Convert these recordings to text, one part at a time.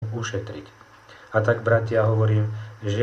ušetriť. A tak, bratia, hovorím,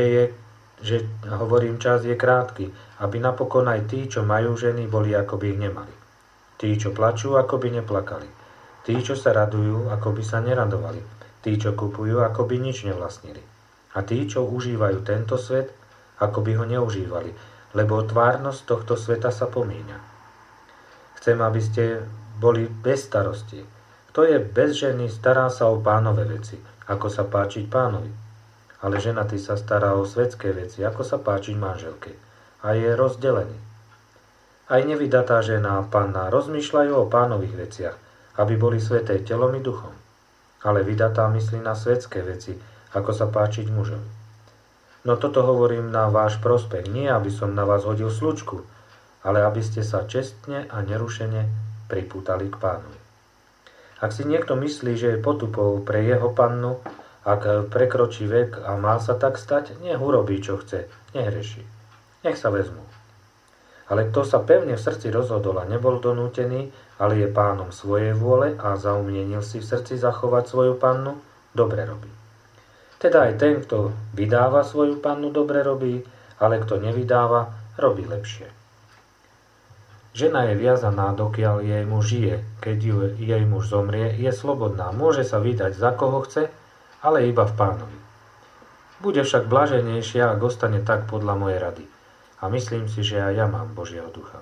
čas je krátky, aby napokon aj tí, čo majú ženy, boli, ako by ich nemali. Tí, čo plačú, ako by neplakali. Tí, čo sa radujú, ako by sa neradovali. Tí, čo kupujú, ako by nič nevlastnili. A tí, čo užívajú tento svet, ako by ho neužívali, lebo tvárnosť tohto sveta sa pomíňa. Chcem, aby ste boli bez starosti. Kto je bez ženy, stará sa o Pánove veci, ako sa páčiť Pánovi. Ale ženatý sa stará o svetské veci, ako sa páčiť manželke. A je rozdelený. Aj nevydatá žena a panna rozmýšľajú o Pánových veciach, aby boli sveté telom i duchom. Ale vydatá myslí na svetské veci, ako sa páčiť mužovi. No toto hovorím na váš prospech, nie aby som na vás hodil slučku, ale aby ste sa čestne a nerušene pripútali k Pánovi. Ak si niekto myslí, že je potupou pre jeho pannu, ak prekročí vek a má sa tak stať, nech urobí, čo chce, nehreší. Nech sa vezmú. Ale kto sa pevne v srdci rozhodol a nebol donútený, ale je pánom svojej vôle a zaumienil si v srdci zachovať svoju pannu, dobre robí. Teda aj ten, kto vydáva svoju pannu, dobre robí, ale kto nevydáva, robí lepšie. Žena je viazaná, dokiaľ jej muž žije. Keď jej muž zomrie, je slobodná. Môže sa vydať za koho chce, ale iba v Pánovi. Bude však blaženejšia, ak ostane tak podľa mojej rady. A myslím si, že aj ja mám Božieho ducha.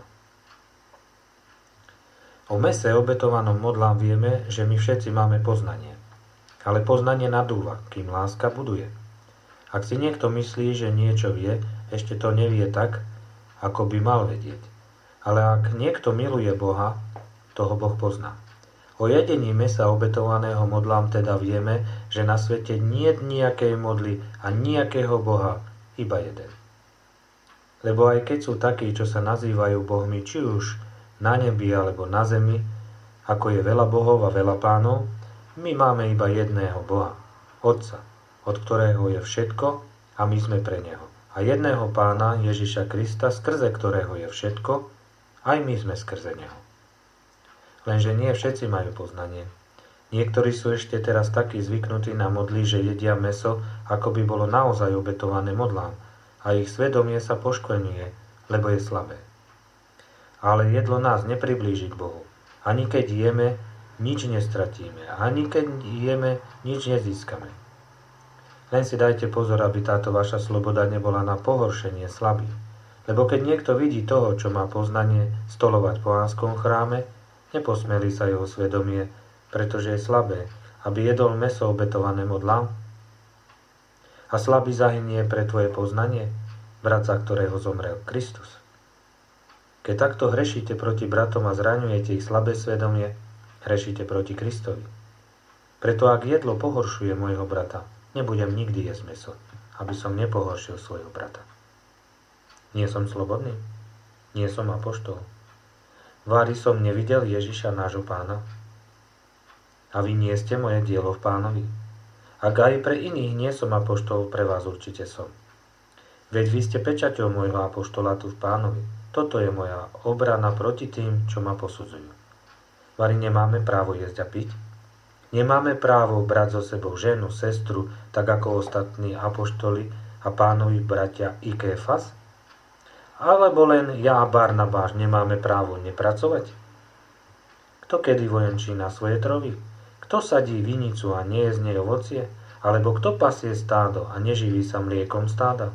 O mese obetovanom modlám vieme, že my všetci máme poznanie. Ale poznanie nadúva, kým láska buduje. Ak si niekto myslí, že niečo vie, ešte to nevie tak, ako by mal vedieť. Ale ak niekto miluje Boha, toho Boh pozná. O jedení mesa obetovaného modlám teda vieme, že na svete niet nejakej modly a nejakého Boha, iba jeden. Lebo aj keď sú takí, čo sa nazývajú bohmi, či už na nebi alebo na zemi, ako je veľa bohov a veľa pánov, my máme iba jedného Boha, Otca, od ktorého je všetko a my sme pre Neho. A jedného Pána Ježiša Krista, skrze ktorého je všetko, aj my sme skrze Neho. Lenže nie všetci majú poznanie. Niektorí sú ešte teraz takí zvyknutí na modly, že jedia mäso, ako by bolo naozaj obetované modlám, a ich svedomie sa poškvrňuje, lebo je slabé. Ale jedlo nás nepriblíži k Bohu. Ani keď jeme, nič nestratíme. Ani keď jeme, nič nezískame. Len si dajte pozor, aby táto vaša sloboda nebola na pohoršenie slabých. Lebo keď niekto vidí toho, čo má poznanie, stolovať po Pánskom chráme, neposmelí sa jeho svedomie, pretože je slabé, aby jedol mäso obetované modlám. A slabý zahynie pre tvoje poznanie, brat, za ktorého zomrel Kristus. Keď takto hrešíte proti bratom a zraňujete ich slabé svedomie, hrešíte proti Kristovi. Preto ak jedlo pohoršuje môjho brata, nebudem nikdy jesť mäso, aby som nepohoršil svojho brata. Nie som slobodný? Nie som apoštol? Vári som nevidel Ježiša, nášho Pána? A vy nie ste moje dielo v Pánovi? Ak aj pre iných nie som apoštol, pre vás určite som. Veď vy ste pečaťou môjho apoštolátu v Pánovi. Toto je moja obrana proti tým, čo ma posudzujú. Vari nemáme právo jesť a piť? Nemáme právo brať so sebou ženu, sestru, tak ako ostatní apoštoli a Pánovi bratia i Kéfas? Alebo len ja a Barnabáš nemáme právo nepracovať? Kto kedy vojenčí na svoje trovy? Kto sadí vinicu a nie je z nej ovocie? Alebo kto pasie stádo a neživí sa mliekom stáda?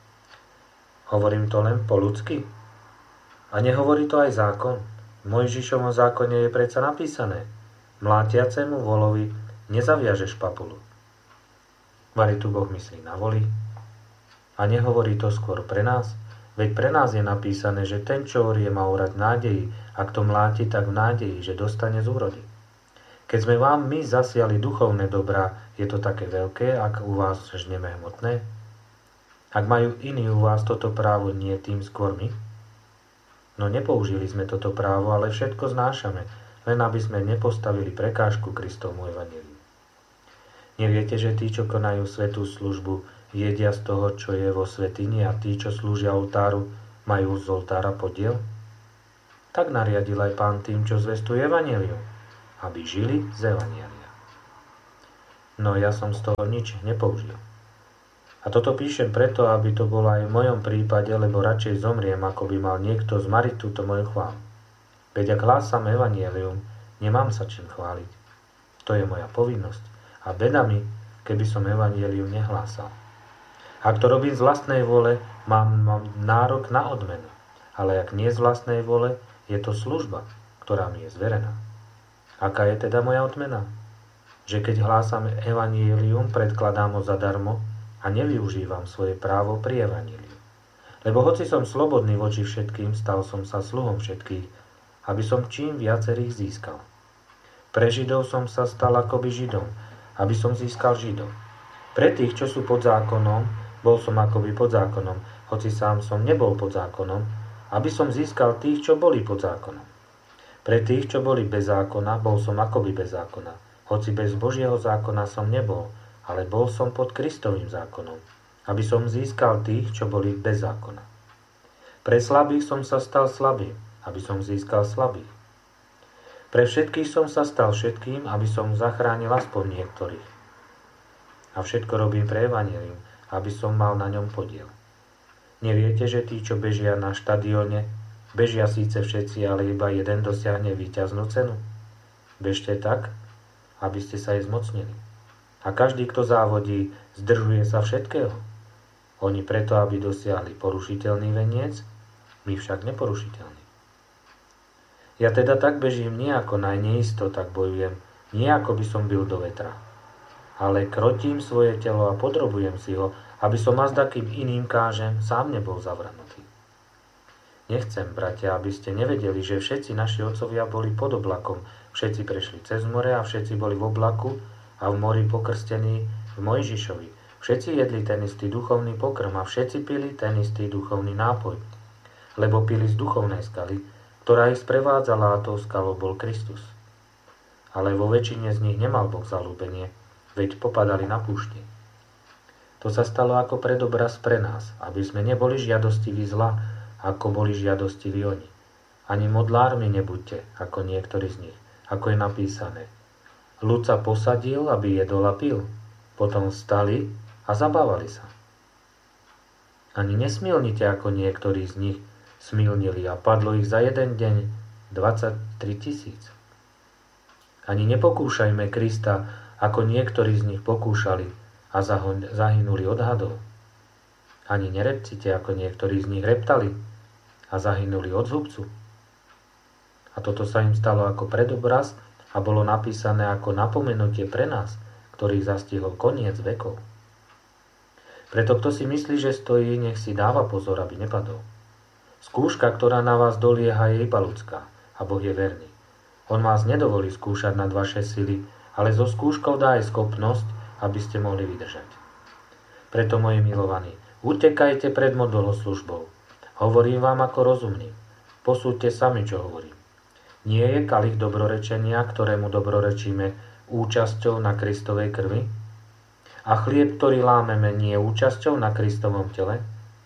Hovorím to len po ľudsky? A nehovorí to aj zákon? V Mojžišovom zákone je predsa napísané: mlátiacemu volovi nezaviažeš papulu. Vari tu Boh myslí na voli? A nehovorí to skôr pre nás? Veď pre nás je napísané, že ten, čo orie, má orať v nádeji, a kto mláti, tak v nádeji, že dostane z úrody. Keď sme vám my zasiali duchovné dobrá, je to také veľké, ak u vás žneme hmotné? Ak majú iní u vás toto právo, nie tým skôr my? No nepoužili sme toto právo, ale všetko znášame, len aby sme nepostavili prekážku Kristovmu evanjeliu. Neviete, že tí, čo konajú svätú službu, jedia z toho, čo je vo svätyni, a tí, čo slúžia oltáru, majú z oltára podiel? Tak nariadil aj Pán tým, čo zvestuje evanjelium, aby žili z evanjelia. no ja som z toho nič nepoužil. A toto píšem preto, aby to bolo aj v mojom prípade, lebo radšej zomriem, ako by mal niekto zmariť túto moju chválu. Veď ak hlásam evanjelium, nemám sa čím chváliť. To je moja povinnosť. A beda mi, keby som evanjelium nehlásal. Ak to robím z vlastnej vole, mám nárok na odmenu. Ale ak nie z vlastnej vole, je to služba, ktorá mi je zverená. Aká je teda moja odmena? Že keď hlásam evanjelium, predkladám ho zadarmo a nevyužívam svoje právo pri evanjeliu. Lebo hoci som slobodný voči všetkým, stal som sa sluhom všetkých, aby som čím viacerých získal. Pre Židov som sa stal akoby Židom, aby som získal Židov. Pre tých, čo sú pod zákonom, bol som akoby pod zákonom, hoci sám som nebol pod zákonom, aby som získal tých, čo boli pod zákonom. Pre tých, čo boli bez zákona, bol som akoby bez zákona, hoci bez Božieho zákona som nebol, ale bol som pod Kristovým zákonom, aby som získal tých, čo boli bez zákona. Pre slabých som sa stal slabým, aby som získal slabých. Pre všetkých som sa stal všetkým, aby som zachránil aspoň niektorých. A všetko robím pre evanjelium, aby som mal na ňom podiel. Neviete, že tí, čo bežia na štadióne, bežia síce všetci, ale iba jeden dosiahne víťaznú cenu? Bežte tak, aby ste sa jej zmocnili. A každý, kto závodí, zdržuje sa všetkého. Oni preto, aby dosiahli porušiteľný veniec, my však neporušiteľný. Ja teda tak bežím nie ako najneisto, tak bojujem, nie ako by som bil do vetra. Ale krotím svoje telo a podrobujem si ho, aby som azda, kým iným kážem, sám nebol zavrhnutý. Nechcem, bratia, aby ste nevedeli, že všetci naši otcovia boli pod oblakom, všetci prešli cez more a všetci boli v oblaku a v mori pokrstení v Mojžišovi. Všetci jedli ten istý duchovný pokrm a všetci pili ten istý duchovný nápoj, lebo pili z duchovnej skaly, ktorá ich sprevádzala, a tou skalou bol Kristus. Ale vo väčšine z nich nemal Boh zaľúbenie, veď popadali na púšti. To sa stalo ako predobraz pre nás, aby sme neboli žiadostiví zla, ako boli žiadostiví oni. Ani modlármi nebuďte, ako niektorí z nich, ako je napísané. Ľud sa posadil, aby jedol a pil, potom vstali a zabávali sa. Ani nesmilnite, ako niektorí z nich smilnili, a padlo ich za jeden deň 23 000. Ani nepokúšajme Krista, ako niektorí z nich pokúšali a zahynuli od hadov. Ani nerepcite, ako niektorí z nich reptali a zahynuli od zhubcu. A toto sa im stalo ako predobraz a bolo napísané ako napomenutie pre nás, ktorých zastihol koniec vekov. Preto kto si myslí, že stojí, nech si dáva pozor, aby nepadol. Skúška, ktorá na vás dolieha, je iba ľudská, a Boh je verný. On vás nedovolí skúšať nad vaše sily, ale so skúškou dá aj schopnosť, aby ste mohli vydržať. Preto, moji milovaní, utekajte pred modloslužbou. Hovorím vám ako rozumný. Posúďte sami, čo hovorím. Nie je kalich dobrorečenia, ktorému dobrorečíme, účasťou na Kristovej krvi? A chlieb, ktorý lámeme, nie je účasťou na Kristovom tele?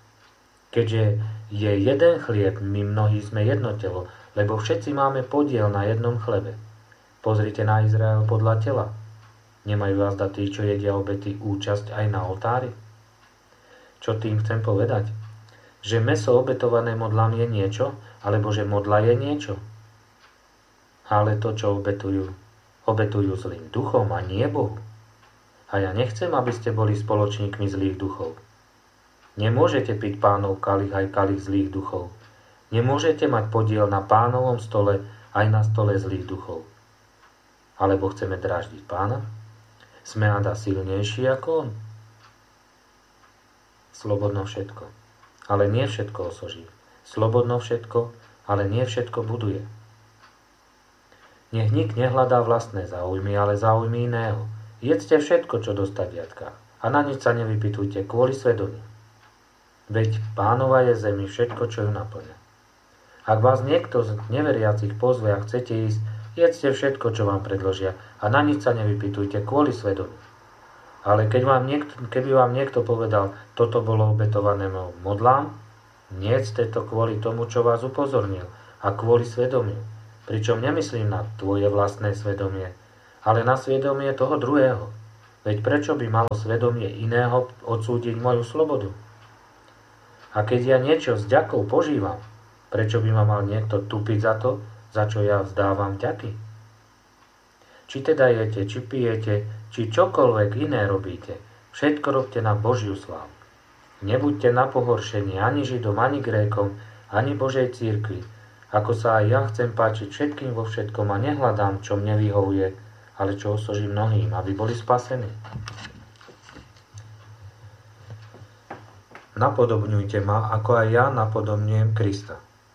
Keďže je jeden chlieb, my mnohí sme jedno telo, lebo všetci máme podiel na jednom chlebe. Pozrite na Izrael podľa tela. Nemajú azda tí, čo jedia obety, účasť aj na oltári? Čo tým chcem povedať? Že mäso obetované modlám je niečo, alebo že modla je niečo? Ale to, čo obetujú zlým duchom a nie Bohu. A ja nechcem, aby ste boli spoločníkmi zlých duchov. Nemôžete piť Pánov kalich aj kalich zlých duchov. Nemôžete mať podiel na Pánovom stole aj na stole zlých duchov. Alebo chceme dráždiť Pána? Sme ada silnejší ako on? Slobodno všetko, ale nie všetko osoží. Slobodno všetko, ale nie všetko buduje. Nech nik nehľadá vlastné záujmy, ale záujmy iného. Jedzte všetko, čo dostať viatka, a na nič sa nevypytujte kvôli svedomiu. Veď Pánova je zemi všetko, čo ju naplňa. Ak vás niekto z neveriacich pozve a chcete ísť, jedzte všetko, čo vám predložia, a na nič sa nevypytujte kvôli svedomiu. Ale keby vám niekto povedal, toto bolo obetované modlám, nejedzte to kvôli tomu, čo vás upozornil, a kvôli svedomiu. Pričom nemyslím na tvoje vlastné svedomie, ale na svedomie toho druhého. Veď prečo by malo svedomie iného odsúdiť moju slobodu? A keď ja niečo s vďakou požívam, prečo by ma mal niekto tupiť za to, za čo ja vzdávam vďaky? Či teda jete, či pijete, či čokoľvek iné robíte, všetko robte na Božiu slávu. Nebuďte na pohoršenie ani Židom, ani Grékom, ani Božej cirkvi, ako sa aj ja chcem páčiť všetkým vo všetkom a nehľadám, čo mne vyhovuje, ale čo osoží mnohým, aby boli spasení. Napodobňujte ma, ako aj ja napodobňujem Krista.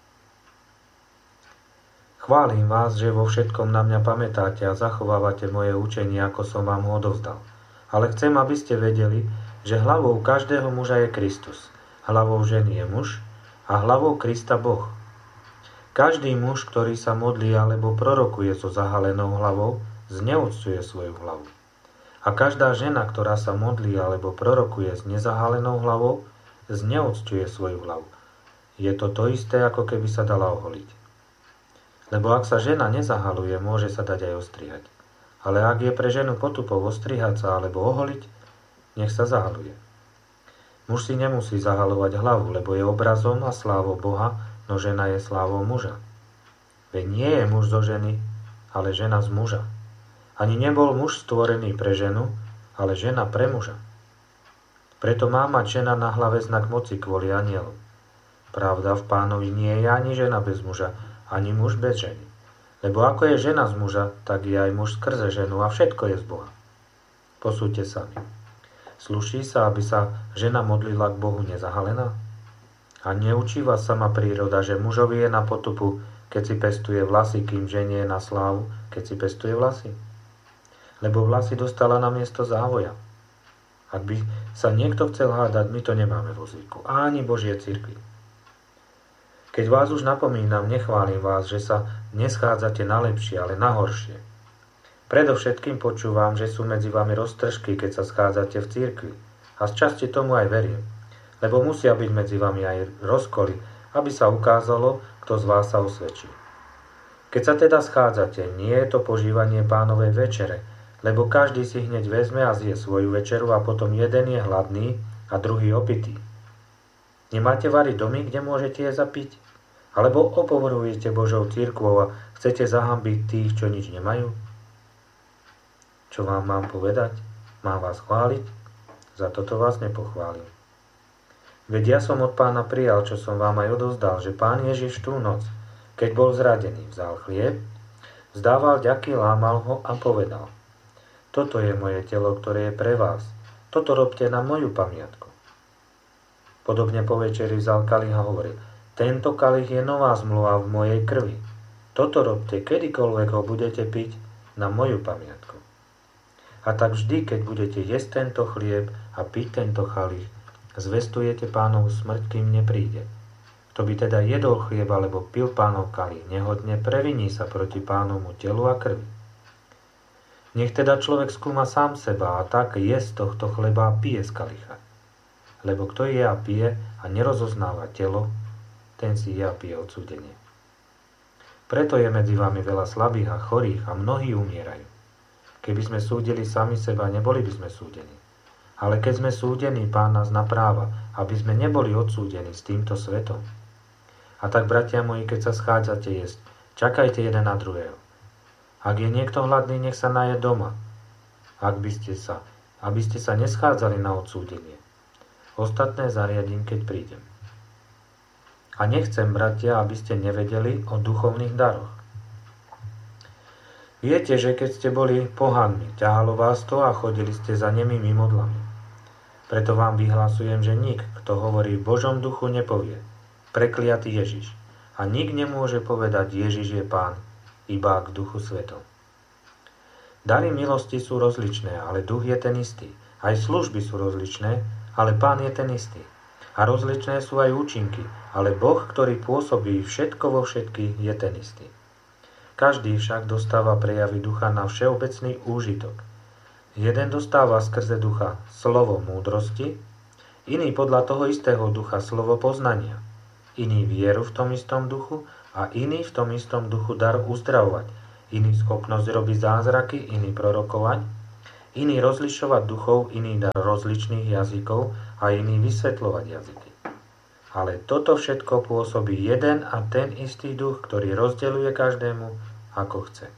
Chválim vás, že vo všetkom na mňa pamätáte a zachovávate moje učenie, ako som vám ho odovzdal. Ale chcem, aby ste vedeli, že hlavou každého muža je Kristus, hlavou ženy je muž a hlavou Krista Boh. Každý muž, ktorý sa modlí alebo prorokuje so zahalenou hlavou, zneúctuje svoju hlavu. A každá žena, ktorá sa modlí alebo prorokuje s nezahalenou hlavou, zneúctuje svoju hlavu. Je to to isté, ako keby sa dala oholiť. Lebo ak sa žena nezahaluje, môže sa dať aj ostrihať. Ale ak je pre ženu potupou ostrihať sa alebo oholiť, nech sa zahaluje. Muž si nemusí zahalovať hlavu, lebo je obrazom a slávou Boha, no žena je slávou muža. Veď nie je muž zo ženy, ale žena z muža. Ani nebol muž stvorený pre ženu, ale žena pre muža. Preto má mať žena na hlave znak moci kvôli anjelom. Pravda, v Pánovi nie je ani žena bez muža, ani muž bez ženy. Lebo ako je žena z muža, tak je aj muž skrze ženu a všetko je z Boha. Posúďte sami. Sluší sa, aby sa žena modlila k Bohu nezahalená? A neučí vás sama príroda, že mužovi je na potupu, keď si pestuje vlasy, kým žene je na slávu, keď si pestuje vlasy? Lebo vlasy dostala na miesto závoja. Ak by sa niekto chcel hádať, my to nemáme vo zvyku, ani Božie cirkvi. Keď vás už napomínam, nechválim vás, že sa neschádzate na lepšie, ale na horšie. Predovšetkým počúvam, že sú medzi vami roztržky, keď sa schádzate v cirkvi. A z časti tomu aj verím. Lebo musia byť medzi vami aj rozkoly, aby sa ukázalo, kto z vás sa osvedčí. Keď sa teda schádzate, nie je to požívanie Pánovej večere, lebo každý si hneď vezme a zje svoju večeru a potom jeden je hladný a druhý opitý. Nemáte variť domy, kde môžete jesť a piť? Alebo opovrhujete Božou cirkvou a chcete zahambiť tých, čo nič nemajú? Čo vám mám povedať? Mám vás chváliť? Za toto vás nepochválim. Veď ja som od Pána prijal, čo som vám aj odovzdal, že Pán Ježiš tú noc, keď bol zradený, vzal chlieb, vzdával ďaky, lámal ho a povedal: Toto je moje telo, ktoré je pre vás. Toto robte na moju pamiatku. Podobne po večeri vzal kalich a hovoril: Tento kalich je nová zmluva v mojej krvi. Toto robte, kedykoľvek ho budete piť, na moju pamiatku. A tak vždy, keď budete jesť tento chlieb a piť tento kalich, zvestujete Pánovu smrť, kým nepríde. Kto by teda jedol chlieb alebo pil Pánov kalich, nehodne previní sa proti Pánovmu telu a krvi. Nech teda človek skúma sám seba a tak je z tohto chleba a pije z kalicha. Lebo kto je a pije a nerozoznáva telo, ten si je a pije odsúdenie. Preto je medzi vami veľa slabých a chorých a mnohí umierajú. Keby sme súdili sami seba, neboli by sme súdení. Ale keď sme súdení, Pán nás napráva, aby sme neboli odsúdení s týmto svetom. A tak, bratia moji, keď sa schádzate jesť, čakajte jeden na druhého. Ak je niekto hladný, nech sa naje doma, aby ste sa neschádzali na odsúdenie. Ostatné zariadím, keď prídem. A nechcem, bratia, aby ste nevedeli o duchovných daroch. Viete, že keď ste boli pohanmi, ťahalo vás to a chodili ste za nemými modlami. Preto vám vyhlasujem, že nik, kto hovorí v Božom duchu, nepovie: Prekliatý Ježiš. A nik nemôže povedať: Ježiš je Pán, iba k Duchu Svetom. Dary milosti sú rozličné, ale duch je ten istý. Aj služby sú rozličné, ale Pán je ten istý. A rozličné sú aj účinky, ale Boh, ktorý pôsobí všetko vo všetkých, je ten istý. Každý však dostáva prejavy ducha na všeobecný úžitok. Jeden dostáva skrze ducha slovo múdrosti, iný podľa toho istého ducha slovo poznania, iný vieru v tom istom duchu a iný v tom istom duchu dar uzdravovať, iný schopnosť robiť zázraky, iný prorokovať, iný rozlišovať duchov, iný dar rozličných jazykov a iný vysvetľovať jazyky. Ale toto všetko pôsobí jeden a ten istý duch, ktorý rozdeľuje každému, ako chce.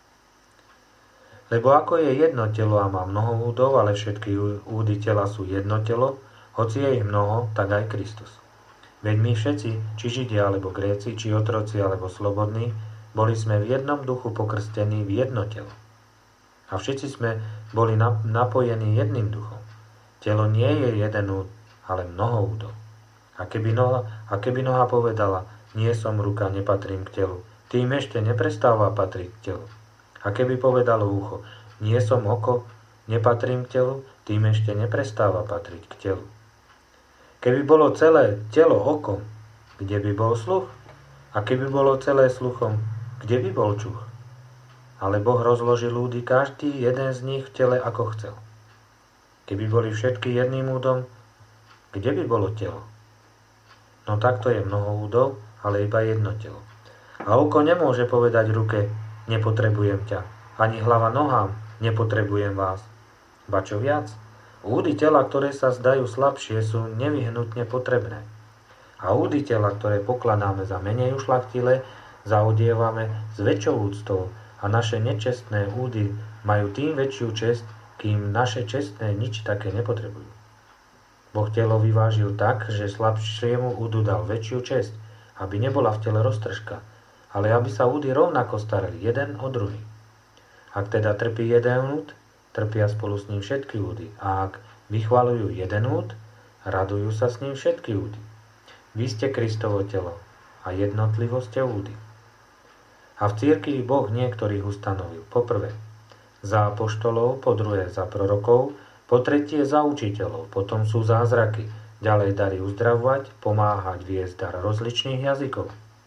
Lebo ako je jedno telo a má mnoho údov, ale všetky údy tela sú jedno telo, hoci je ich mnoho, tak aj Kristus. Veď my všetci, či Židia alebo Gréci, či otroci alebo slobodní, boli sme v jednom duchu pokrstení v jedno telo. A všetci sme boli napojení jedným duchom. Telo nie je jeden úd, ale mnoho údov. A keby noha povedala, nie som ruka, nepatrím k telu, tým ešte neprestáva patriť k telu. A keby povedalo ucho, nie som oko, nepatrím k telu, tým ešte neprestáva patriť k telu. Keby bolo celé telo okom, kde by bol sluch? A keby bolo celé sluchom, kde by bol čuch? Ale Boh rozložil údy každý jeden z nich v tele, ako chcel. Keby boli všetky jedným údom, kde by bolo telo? No takto je mnoho údov, ale iba jedno telo. A oko nemôže povedať ruke, nepotrebujem ťa, ani hlava nohám, nepotrebujem vás. Ba čo viac? Údy tela, ktoré sa zdajú slabšie, sú nevyhnutne potrebné. A údy tela, ktoré pokladáme za menej ušľachtilé, zaodievame s väčšou úctou a naše nečestné údy majú tým väčšiu česť, kým naše čestné nič také nepotrebujú. Boh telo vyvážil tak, že slabšiemu údu dal väčšiu česť, aby nebola v tele roztržka, ale aby sa údy rovnako starali jeden o druhý. Ak teda trpí jeden úd, trpia spolu s ním všetky údy, a ak vychvaľujú jeden úd, radujú sa s ním všetky údy. Vy ste Kristovo telo a jednotlivo ste údy. A v cirkvi Boh niektorých ustanovil, po prvé za apoštolov, po druhé za prorokov, po tretie za učiteľov, potom sú zázraky, ďalej dary uzdravovať, pomáhať, viesť dar rozličných jazykov.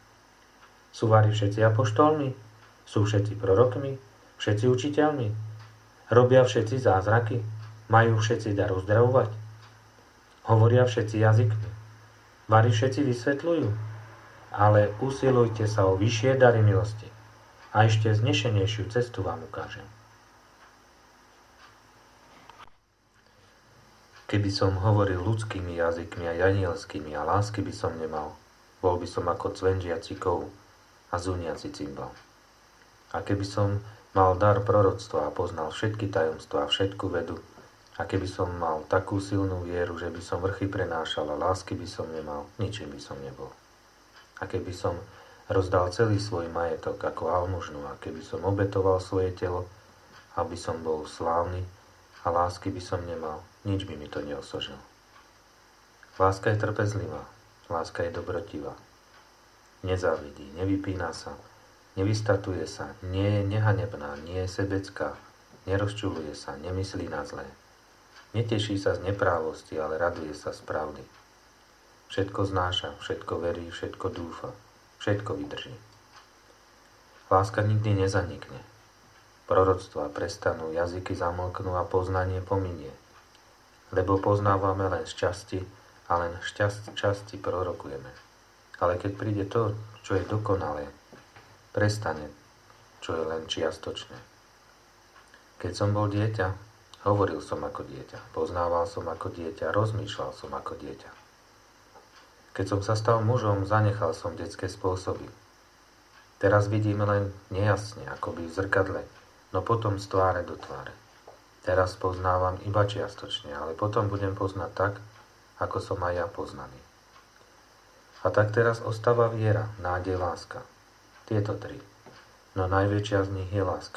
Sú vari všetci apoštolmi? Sú všetci prorokmi? Všetci učiteľmi? Robia všetci zázraky? Majú všetci dar uzdravovať? Hovoria všetci jazykmi? Vari všetci vysvetľujú? Ale usilujte sa o vyššie dary milosti. A ešte znešenejšiu cestu vám ukážem. Keby som hovoril ľudskými jazykmi a anielskými a lásky by som nemal, bol by som ako cvenžiaci kov a zúniaci cymbal. A keby som mal dar proroctva a poznal všetky tajomstvá a všetku vedu, a keby som mal takú silnú vieru, že by som vrchy prenášal a lásky by som nemal, ničím by som nebol. A keby som rozdal celý svoj majetok ako almužnu, a keby som obetoval svoje telo, aby som bol slávny, a lásky by som nemal, nič by mi to neosožil. Láska je trpezlivá, láska je dobrotivá. Nezávidí, nevypína sa, nevystatuje sa, nie je nehanebná, nie je sebecká, nerozčuľuje sa, nemyslí na zlé. Neteší sa z neprávosti, ale raduje sa z pravdy. Všetko znáša, všetko verí, všetko dúfa, všetko vydrží. Láska nikdy nezanikne. Proroctvá prestanú, jazyky zamlknú a poznanie pominie. Lebo poznávame len z časti a len z časti prorokujeme. Ale keď príde to, čo je dokonalé, prestane, čo je len čiastočné. Keď som bol dieťa, hovoril som ako dieťa, poznával som ako dieťa, rozmýšľal som ako dieťa. Keď som sa stal mužom, zanechal som detské spôsoby. Teraz vidím len nejasne, akoby v zrkadle, no potom z tváre do tváre. Teraz poznávam iba čiastočne, ale potom budem poznať tak, ako som aj ja poznaný. A tak teraz ostáva viera, nádej, láska. Tieto tri. No najväčšia z nich je láska.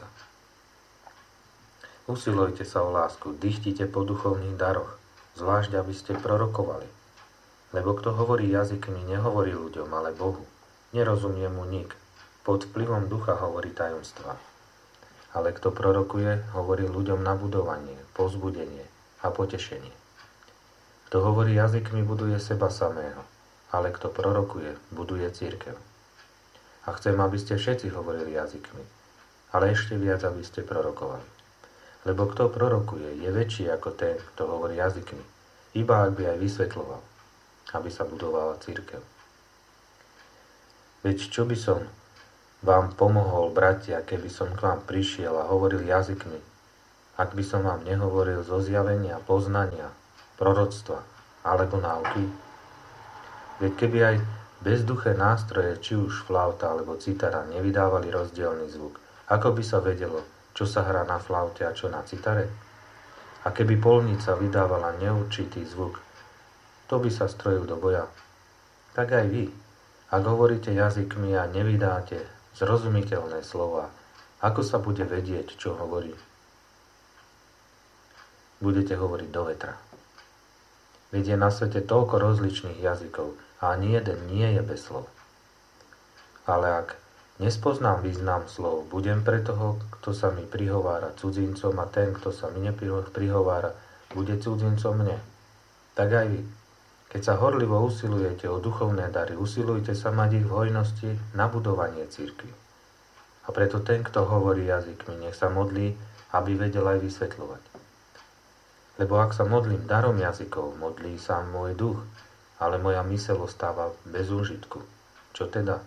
Usilujte sa o lásku, dychtite po duchovných daroch, zvlášť aby ste prorokovali. Lebo kto hovorí jazykmi, nehovorí ľuďom, ale Bohu. Nerozumie mu nik. Pod vplyvom ducha hovorí tajomstvá. Ale kto prorokuje, hovorí ľuďom na budovanie, povzbudenie a potešenie. Kto hovorí jazykmi, buduje seba samého, ale kto prorokuje, buduje cirkev. A chcem, aby ste všetci hovorili jazykmi, ale ešte viac, aby ste prorokovali. Lebo kto prorokuje, je väčší ako ten, kto hovorí jazykmi, iba ak by aj vysvetľoval, aby sa budovala cirkev. Veď čo by som vám pomohol, bratia, keby som k vám prišiel a hovoril jazykmi ak by som vám nehovoril zo zjavenia, poznania, proroctva alebo náuky? Veď keby aj bezduché nástroje, či už flauta alebo citara, nevydávali rozdielny zvuk, ako by sa vedelo, čo sa hrá na flaute a čo na citare? A keby polnica vydávala neurčitý zvuk, to by sa strojil do boja. Tak aj vy, ak hovoríte jazykmi a nevydáte zrozumiteľné slova, ako sa bude vedieť, čo hovorí? Budete hovoriť do vetra. Veď je na svete toľko rozličných jazykov a ani jeden nie je bez slov. Ale ak nespoznám význam slov, budem pre toho, kto sa mi prihovára cudzincom, a ten, kto sa mi neprihovára, bude cudzincom mne. Tak aj vy. Keď sa horlivo usilujete o duchovné dary, usilujte sa mať ich v hojnosti na budovanie cirkvi. A preto ten, kto hovorí jazykmi, nech sa modlí, aby vedel aj vysvetľovať. Lebo ak sa modlím darom jazykov, modlí sa môj duch, ale moja myseľ ostáva bez úžitku. Čo teda?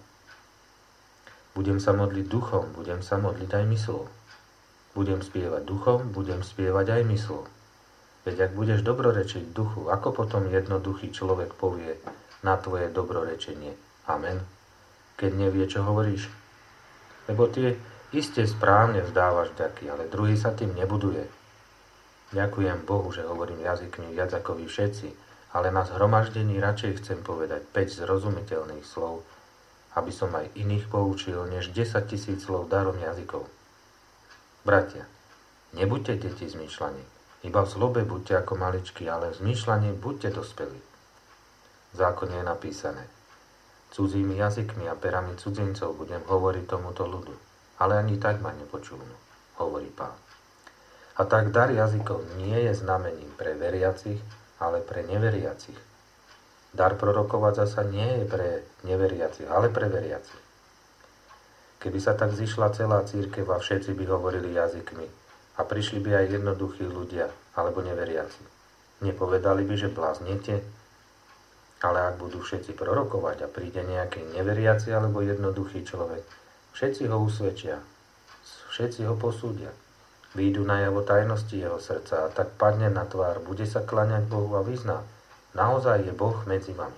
Budem sa modliť duchom, budem sa modliť aj myslou. Budem spievať duchom, budem spievať aj myslou. Veď ak budeš dobrorečiť duchu, ako potom jednoduchý človek povie na tvoje dobrorečenie amen, keď nevie, čo hovoríš? Lebo ty iste správne vzdávaš vďaky, ale druhý sa tým nebuduje. Ďakujem Bohu, že hovorím jazykmi viac ako vy všetci, ale na zhromaždení radšej chcem povedať 5 zrozumiteľných slov, aby som aj iných poučil, než 10 000 slov darom jazykov. Bratia, nebuďte deti zmýšľaní, iba v zlobe buďte ako maličky, ale v zmýšľaní buďte dospelí. V zákone je napísané: cudzími jazykmi a perami cudzincov budem hovoriť tomuto ľudu, ale ani tak ma nepočúvnu, hovorí Pán. A tak dar jazykov nie je znamením pre veriacich, ale pre neveriacich. Dar prorokovať zasa nie je pre neveriacich, ale pre veriacich. Keby sa tak zišla celá cirkev a všetci by hovorili jazykmi a prišli by aj jednoduchí ľudia alebo neveriaci, nepovedali by, že bláznete? Ale ak budú všetci prorokovať a príde nejaký neveriaci alebo jednoduchý človek, všetci ho usvedčia, všetci ho posúdia. Výjdu najavo tajnosti jeho srdca a tak padne na tvár, bude sa kláňať Bohu a vyzná: naozaj je Boh medzi vami.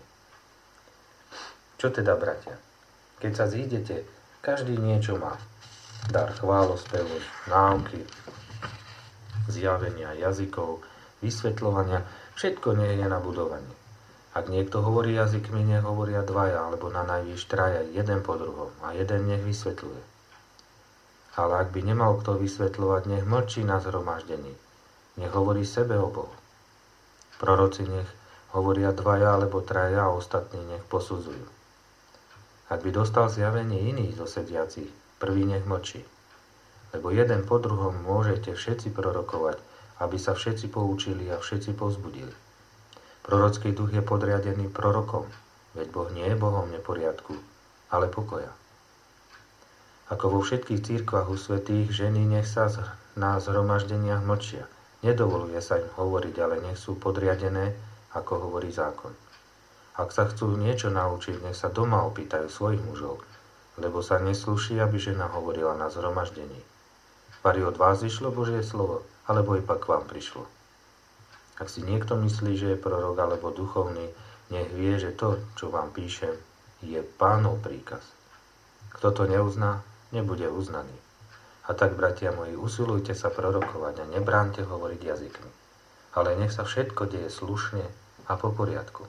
Čo teda, bratia? Keď sa zídete, každý niečo má. Dar chválospevu, náuky, zjavenia jazykov, vysvetľovania, všetko nie je na budovanie. Ak niekto hovorí jazykmi, nech hovoria dvaja, alebo na najvýš traja, jeden po druhom, a jeden nech vysvetľuje. Ale ak by nemal kto vysvetľovať, nech mlčí na zhromaždení. Nech hovorí sebe o Bohu. Proroci nech hovoria dvaja alebo traja a ostatní nech posudzujú. Ak by dostal zjavenie iných zo sediacich, prvý nech mlčí. Lebo jeden po druhom môžete všetci prorokovať, aby sa všetci poučili a všetci povzbudili. Prorocký duch je podriadený prorokom, veď Boh nie je Bohom neporiadku, ale pokoja. Ako vo všetkých cirkvách u svätých, ženy nech sa na zhromaždeniach mlčia. Nedovoluje sa im hovoriť, ale nech sú podriadené, ako hovorí zákon. Ak sa chcú niečo naučiť, nech sa doma opýtajú svojich mužov, lebo sa neslúši, aby žena hovorila na zhromaždení. Vari od vás išlo Božie slovo, alebo iba k vám prišlo. Ak si niekto myslí, že je prorok alebo duchovný, nech vie, že to, čo vám píšem, je Pánov príkaz. Kto to neuzná, nebude uznaný. A tak, bratia moji, usilujte sa prorokovať a nebránte hovoriť jazykmi. Ale nech sa všetko deje slušne a po poriadku.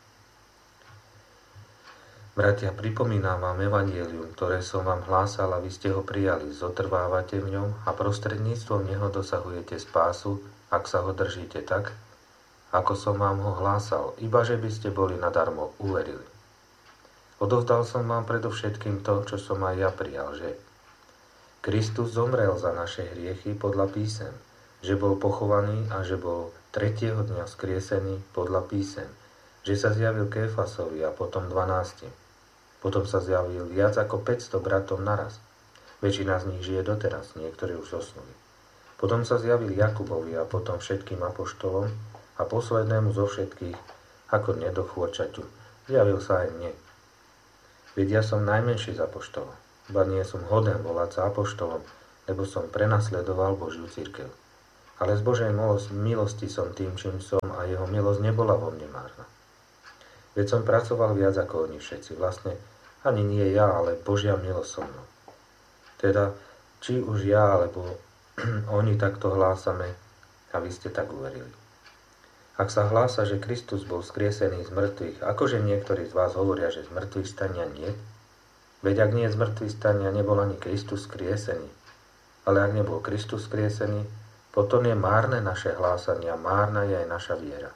Bratia, pripomínam vám evanjelium, ktoré som vám hlásal a vy ste ho prijali, zotrvávate v ňom a prostredníctvom neho dosahujete spásu, ak sa ho držíte tak, ako som vám ho hlásal, iba že by ste boli nadarmo uverili. Odovzdal som vám predovšetkým to, čo som aj ja prijal, že Kristus zomrel za naše hriechy podľa písem, že bol pochovaný a že bol 3. dňa vzkriesený podľa písem, že sa zjavil Kéfasovi a potom 12. Potom sa zjavil viac ako 500 bratom naraz. Väčšina z nich žije doteraz, niektorí už zosnuli. Potom sa zjavil Jakubovi a potom všetkým apoštolom a poslednému zo všetkých, ako nedochôčaťu, zjavil sa aj mne. Veď ja som najmenší z apoštolov, ba nie som hoden volať sa apoštolom, lebo som prenasledoval Božiu cirkev. Ale z Božej milosti som tým, čím som a jeho milosť nebola vo mne márna. Veď som pracoval viac ako oni všetci. Vlastne ani nie ja, ale Božia milosť so mnou. Teda, či už ja, alebo oni takto hlásame a vy ste tak uverili. Ak sa hlása, že Kristus bol skriesený z mŕtvych, akože niektorí z vás hovoria, že z mŕtvych stania nie? Veď ak nie z mŕtvych stania, nebol ani Kristus skriesený. Ale ak nebol Kristus skriesený, potom je márne naše hlásanie a márna je aj naša viera.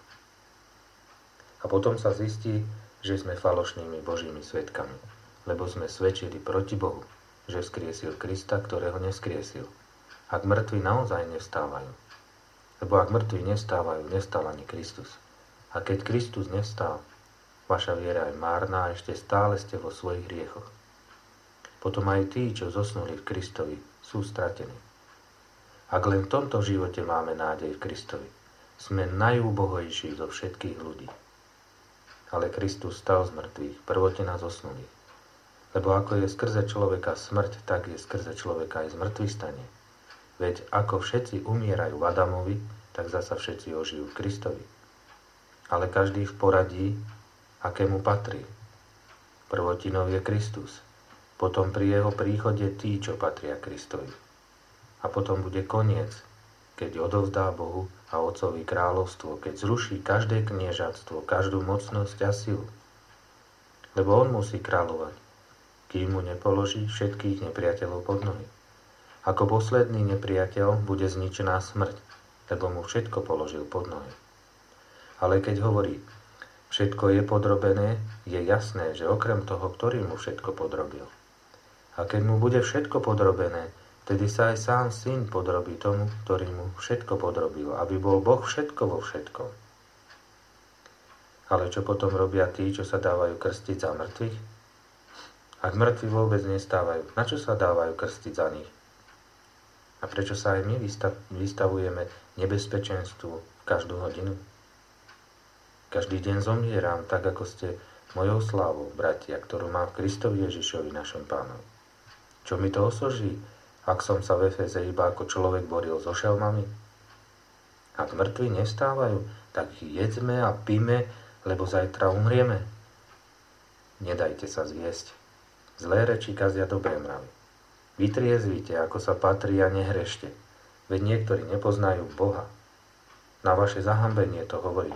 A potom sa zistí, že sme falošnými Božími svedkami, lebo sme svedčili proti Bohu, že vzkriesil Krista, ktorého neskriesil. Ak mŕtvi naozaj nevstávajú. Lebo ak mŕtvi nevstávajú, nevstal ani Kristus. A keď Kristus nevstal, vaša viera je márna a ešte stále ste vo svojich hriechoch. Potom aj tí, čo zosnuli v Kristovi, sú stratení. Ak len v tomto živote máme nádej v Kristovi, sme najúbohojší zo všetkých ľudí. Ale Kristus stal z mŕtvych, prvotne nás zosnulých. Lebo ako je skrze človeka smrť, tak je skrze človeka aj zmŕtvych stanie. Veď ako všetci umierajú v Adamovi, tak zasa všetci ožijú v Kristovi. Ale každý v poradí, akému patrí. Prvotinou je Kristus. Potom pri jeho príchode tí, čo patria Kristovi. A potom bude koniec, keď odovzdá Bohu a Otcovi kráľovstvo, keď zruší každé kniežatstvo, každú mocnosť a silu. Lebo on musí kráľovať, kým mu nepoloží všetkých nepriateľov pod nohy. Ako posledný nepriateľ bude zničená smrť, lebo mu všetko položil pod nohy. Ale keď hovorí, všetko je podrobené, je jasné, že okrem toho, ktorý mu všetko podrobil. A keď mu bude všetko podrobené, vtedy sa aj sám syn podrobí tomu, ktorý mu všetko podrobil, aby bol Boh všetko vo všetkom. Ale čo potom robia tí, čo sa dávajú krstiť za mŕtvych? Ak mŕtvi vôbec nestávajú, na čo sa dávajú krstiť za nich? A prečo sa aj my vystavujeme nebezpečenstvu v každú hodinu? Každý deň zomieram, tak ako ste mojou slávou, bratia, ktorú mám v Kristovi Ježišovi, našom Pánovi. Čo mi to osoží, ak som sa v Efeze iba ako človek boril so šelmami? Ak mŕtvi nevstávajú, tak jedzme a píme, lebo zajtra umrieme. Nedajte sa zviesť. Zlé reči kazia dobré mravy. Vytriezvite, ako sa patrí, a nehrešte. Veď niektorí nepoznajú Boha. Na vaše zahambenie to hovorím.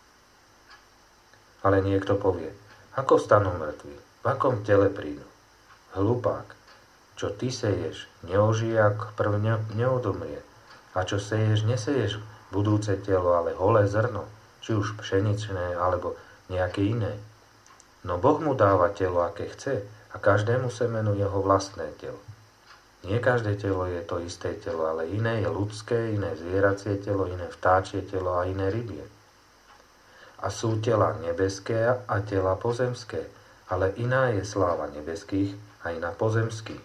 Ale niekto povie, ako stanú mŕtvi, v akom tele prídu? Hlupák, čo ty seješ, neožije, ak prv neodomrie. A čo seješ, neseješ budúce telo, ale holé zrno, či už pšeničné, alebo nejaké iné. No Boh mu dáva telo, aké chce, a každému semenu jeho vlastné telo. Nie každé telo je to isté telo, ale iné je ľudské, iné zvieracie telo, iné vtáčie telo a iné rybie. A sú tela nebeské a tela pozemské, ale iná je sláva nebeských a iná pozemských.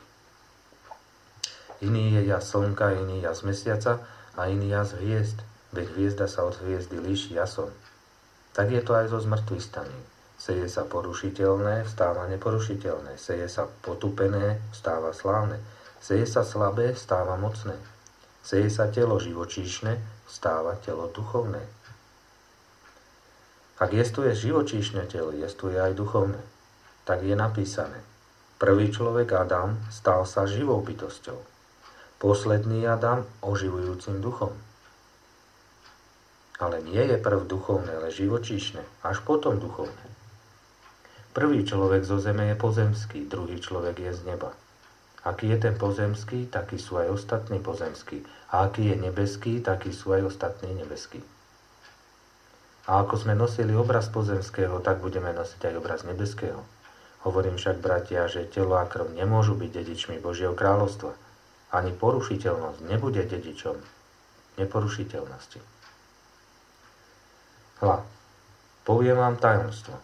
Iný je jas slnka, iný jas mesiaca a iný jas hviezd, veď hviezda sa od hviezdy líši jasom. Tak je to aj so zmrtvých staním. Seje sa porušiteľné, vstáva neporušiteľné. Seje sa potupené, vstáva slávne. Seje sa slabé, vstáva mocné. Seje sa telo živočíšne, vstáva telo duchovné. Ak jestuje živočíšne telo, jestuje aj duchovné. Tak je napísané. Prvý človek Adam stal sa živou bytosťou. Posledný Adam oživujúcim duchom. Ale nie je prv duchovné, ale živočíšne, až potom duchovné. Prvý človek zo zeme je pozemský, druhý človek je z neba. Aký je ten pozemský, takí sú aj ostatní pozemskí. A aký je nebeský, takí sú aj ostatní nebeskí. A ako sme nosili obraz pozemského, tak budeme nosiť aj obraz nebeského. Hovorím však, bratia, že telo a krv nemôžu byť dedičmi Božieho kráľovstva. Ani porušiteľnosť nebude dedičom neporušiteľnosti. Hľa, poviem vám tajomstvo.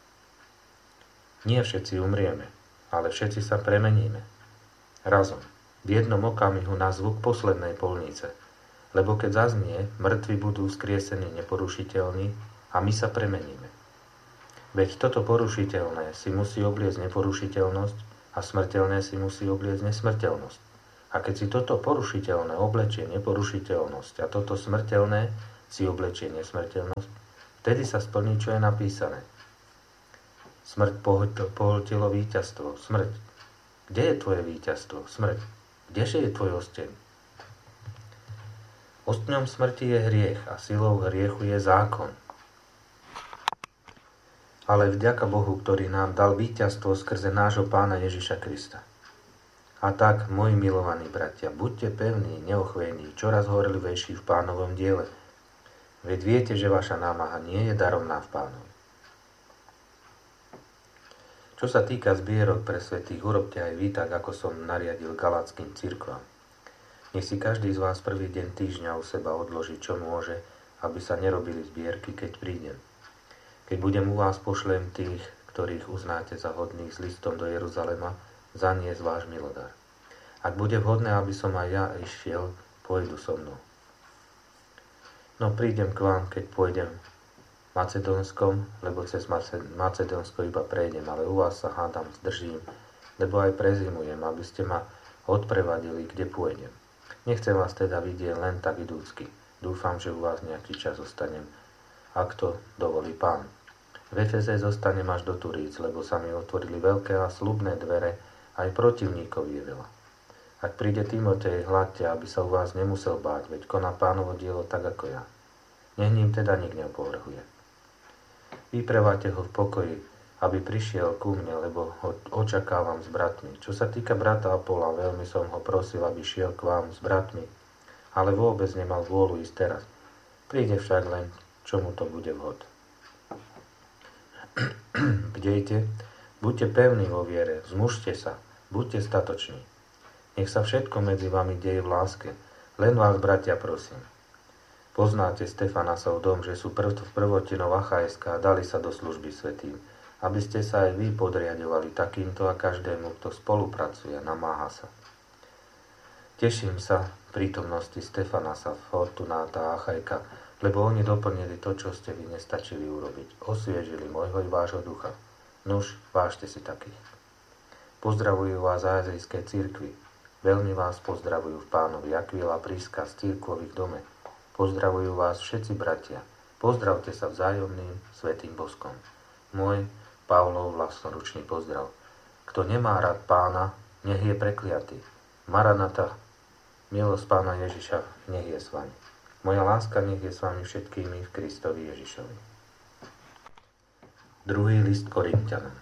Nie všetci umrieme, ale všetci sa premeníme. Razom, v jednom okamihu na zvuk poslednej polnice, lebo keď zaznie, mŕtvi budú skriesení neporušiteľní a my sa premeníme. Veď toto porušiteľné si musí obliecť neporušiteľnosť a smrteľné si musí obliecť nesmrteľnosť. A keď si toto porušiteľné oblečie neporušiteľnosť a toto smrteľné si oblečie nesmrteľnosť, vtedy sa splní, čo je napísané. Smrť pohltilo víťazstvo. Smrť. Kde je tvoje víťazstvo? Smrť. Kdeže je tvoj osteň? Ostňom smrti je hriech a silou hriechu je zákon. Ale vďaka Bohu, ktorý nám dal víťazstvo skrze nášho Pána Ježiša Krista. A tak, moji milovaní bratia, buďte pevní, neochvejní, čoraz horlivejší v Pánovom diele. Veď viete, že vaša námaha nie je daromná v Pánovi. Čo sa týka zbierok pre svätých, urobte aj vy tak, ako som nariadil galatským cirkvám. Nech si každý z vás prvý deň týždňa u seba odloží, čo môže, aby sa nerobili zbierky, keď prídem. Keď budem u vás, pošlem tých, ktorých uznáte za hodných s listom do Jeruzalema, zaniesť váš milodár. Ak bude vhodné, aby som aj ja išiel, pôjdu so mnou. No prídem k vám, keď pôjdem Macedónskom, lebo cez Macedónsko iba prejdem, ale u vás sa hádam zdržím, lebo aj prezimujem, aby ste ma odprevadili, kde pôjdem. Nechcem vás teda vidieť len tak idúcky. Dúfam, že u vás nejaký čas zostanem, ak to dovolí Pán. V Efeze zostanem až do Turíc, lebo sa mi otvorili veľké a sľubné dvere, aj protivníkov je veľa. Ak príde Timotej, hľadte, aby sa u vás nemusel báť, veď koná Pánovo dielo tak ako ja. Nech ním teda nik neopovrhuje. Vypreváte ho v pokoji, aby prišiel ku mne, lebo ho očakávam s bratmi. Čo sa týka brata Apola, veľmi som ho prosil, aby šiel k vám s bratmi, ale vôbec nemal vôľu ísť teraz. Príde však len, čo mu to bude vhod. Bdejte, buďte pevní vo viere, zmužte sa, buďte statoční. Nech sa všetko medzi vami deje v láske, len vás, bratia, prosím. Poznáte Stefanasov dom, že sú prvotinou Achajská a dali sa do služby svätým, aby ste sa aj vy podriadovali takýmto a každému, kto spolupracuje a namáha sa. Teším sa prítomnosti Stefanasa, Fortunáta a Achajka, lebo oni doplnili to, čo ste vy nestačili urobiť. Osviežili môjho i vášho ducha. Nuž, vážte si takých. Pozdravujú vás azijské cirkvi. Veľmi vás pozdravujú v Pánovi Akvila, Priska z cirkvových dome. Pozdravujú vás všetci bratia. Pozdravte sa vzájomným svätým boskom. Môj Pavlov vlastnoručný pozdrav. Kto nemá rád Pána, nech je prekliatý. Maranata, milosť Pána Ježiša, nech je s vami. Moja láska nech je s vami všetkými v Kristovi Ježišovi. Druhý list Korinťanom.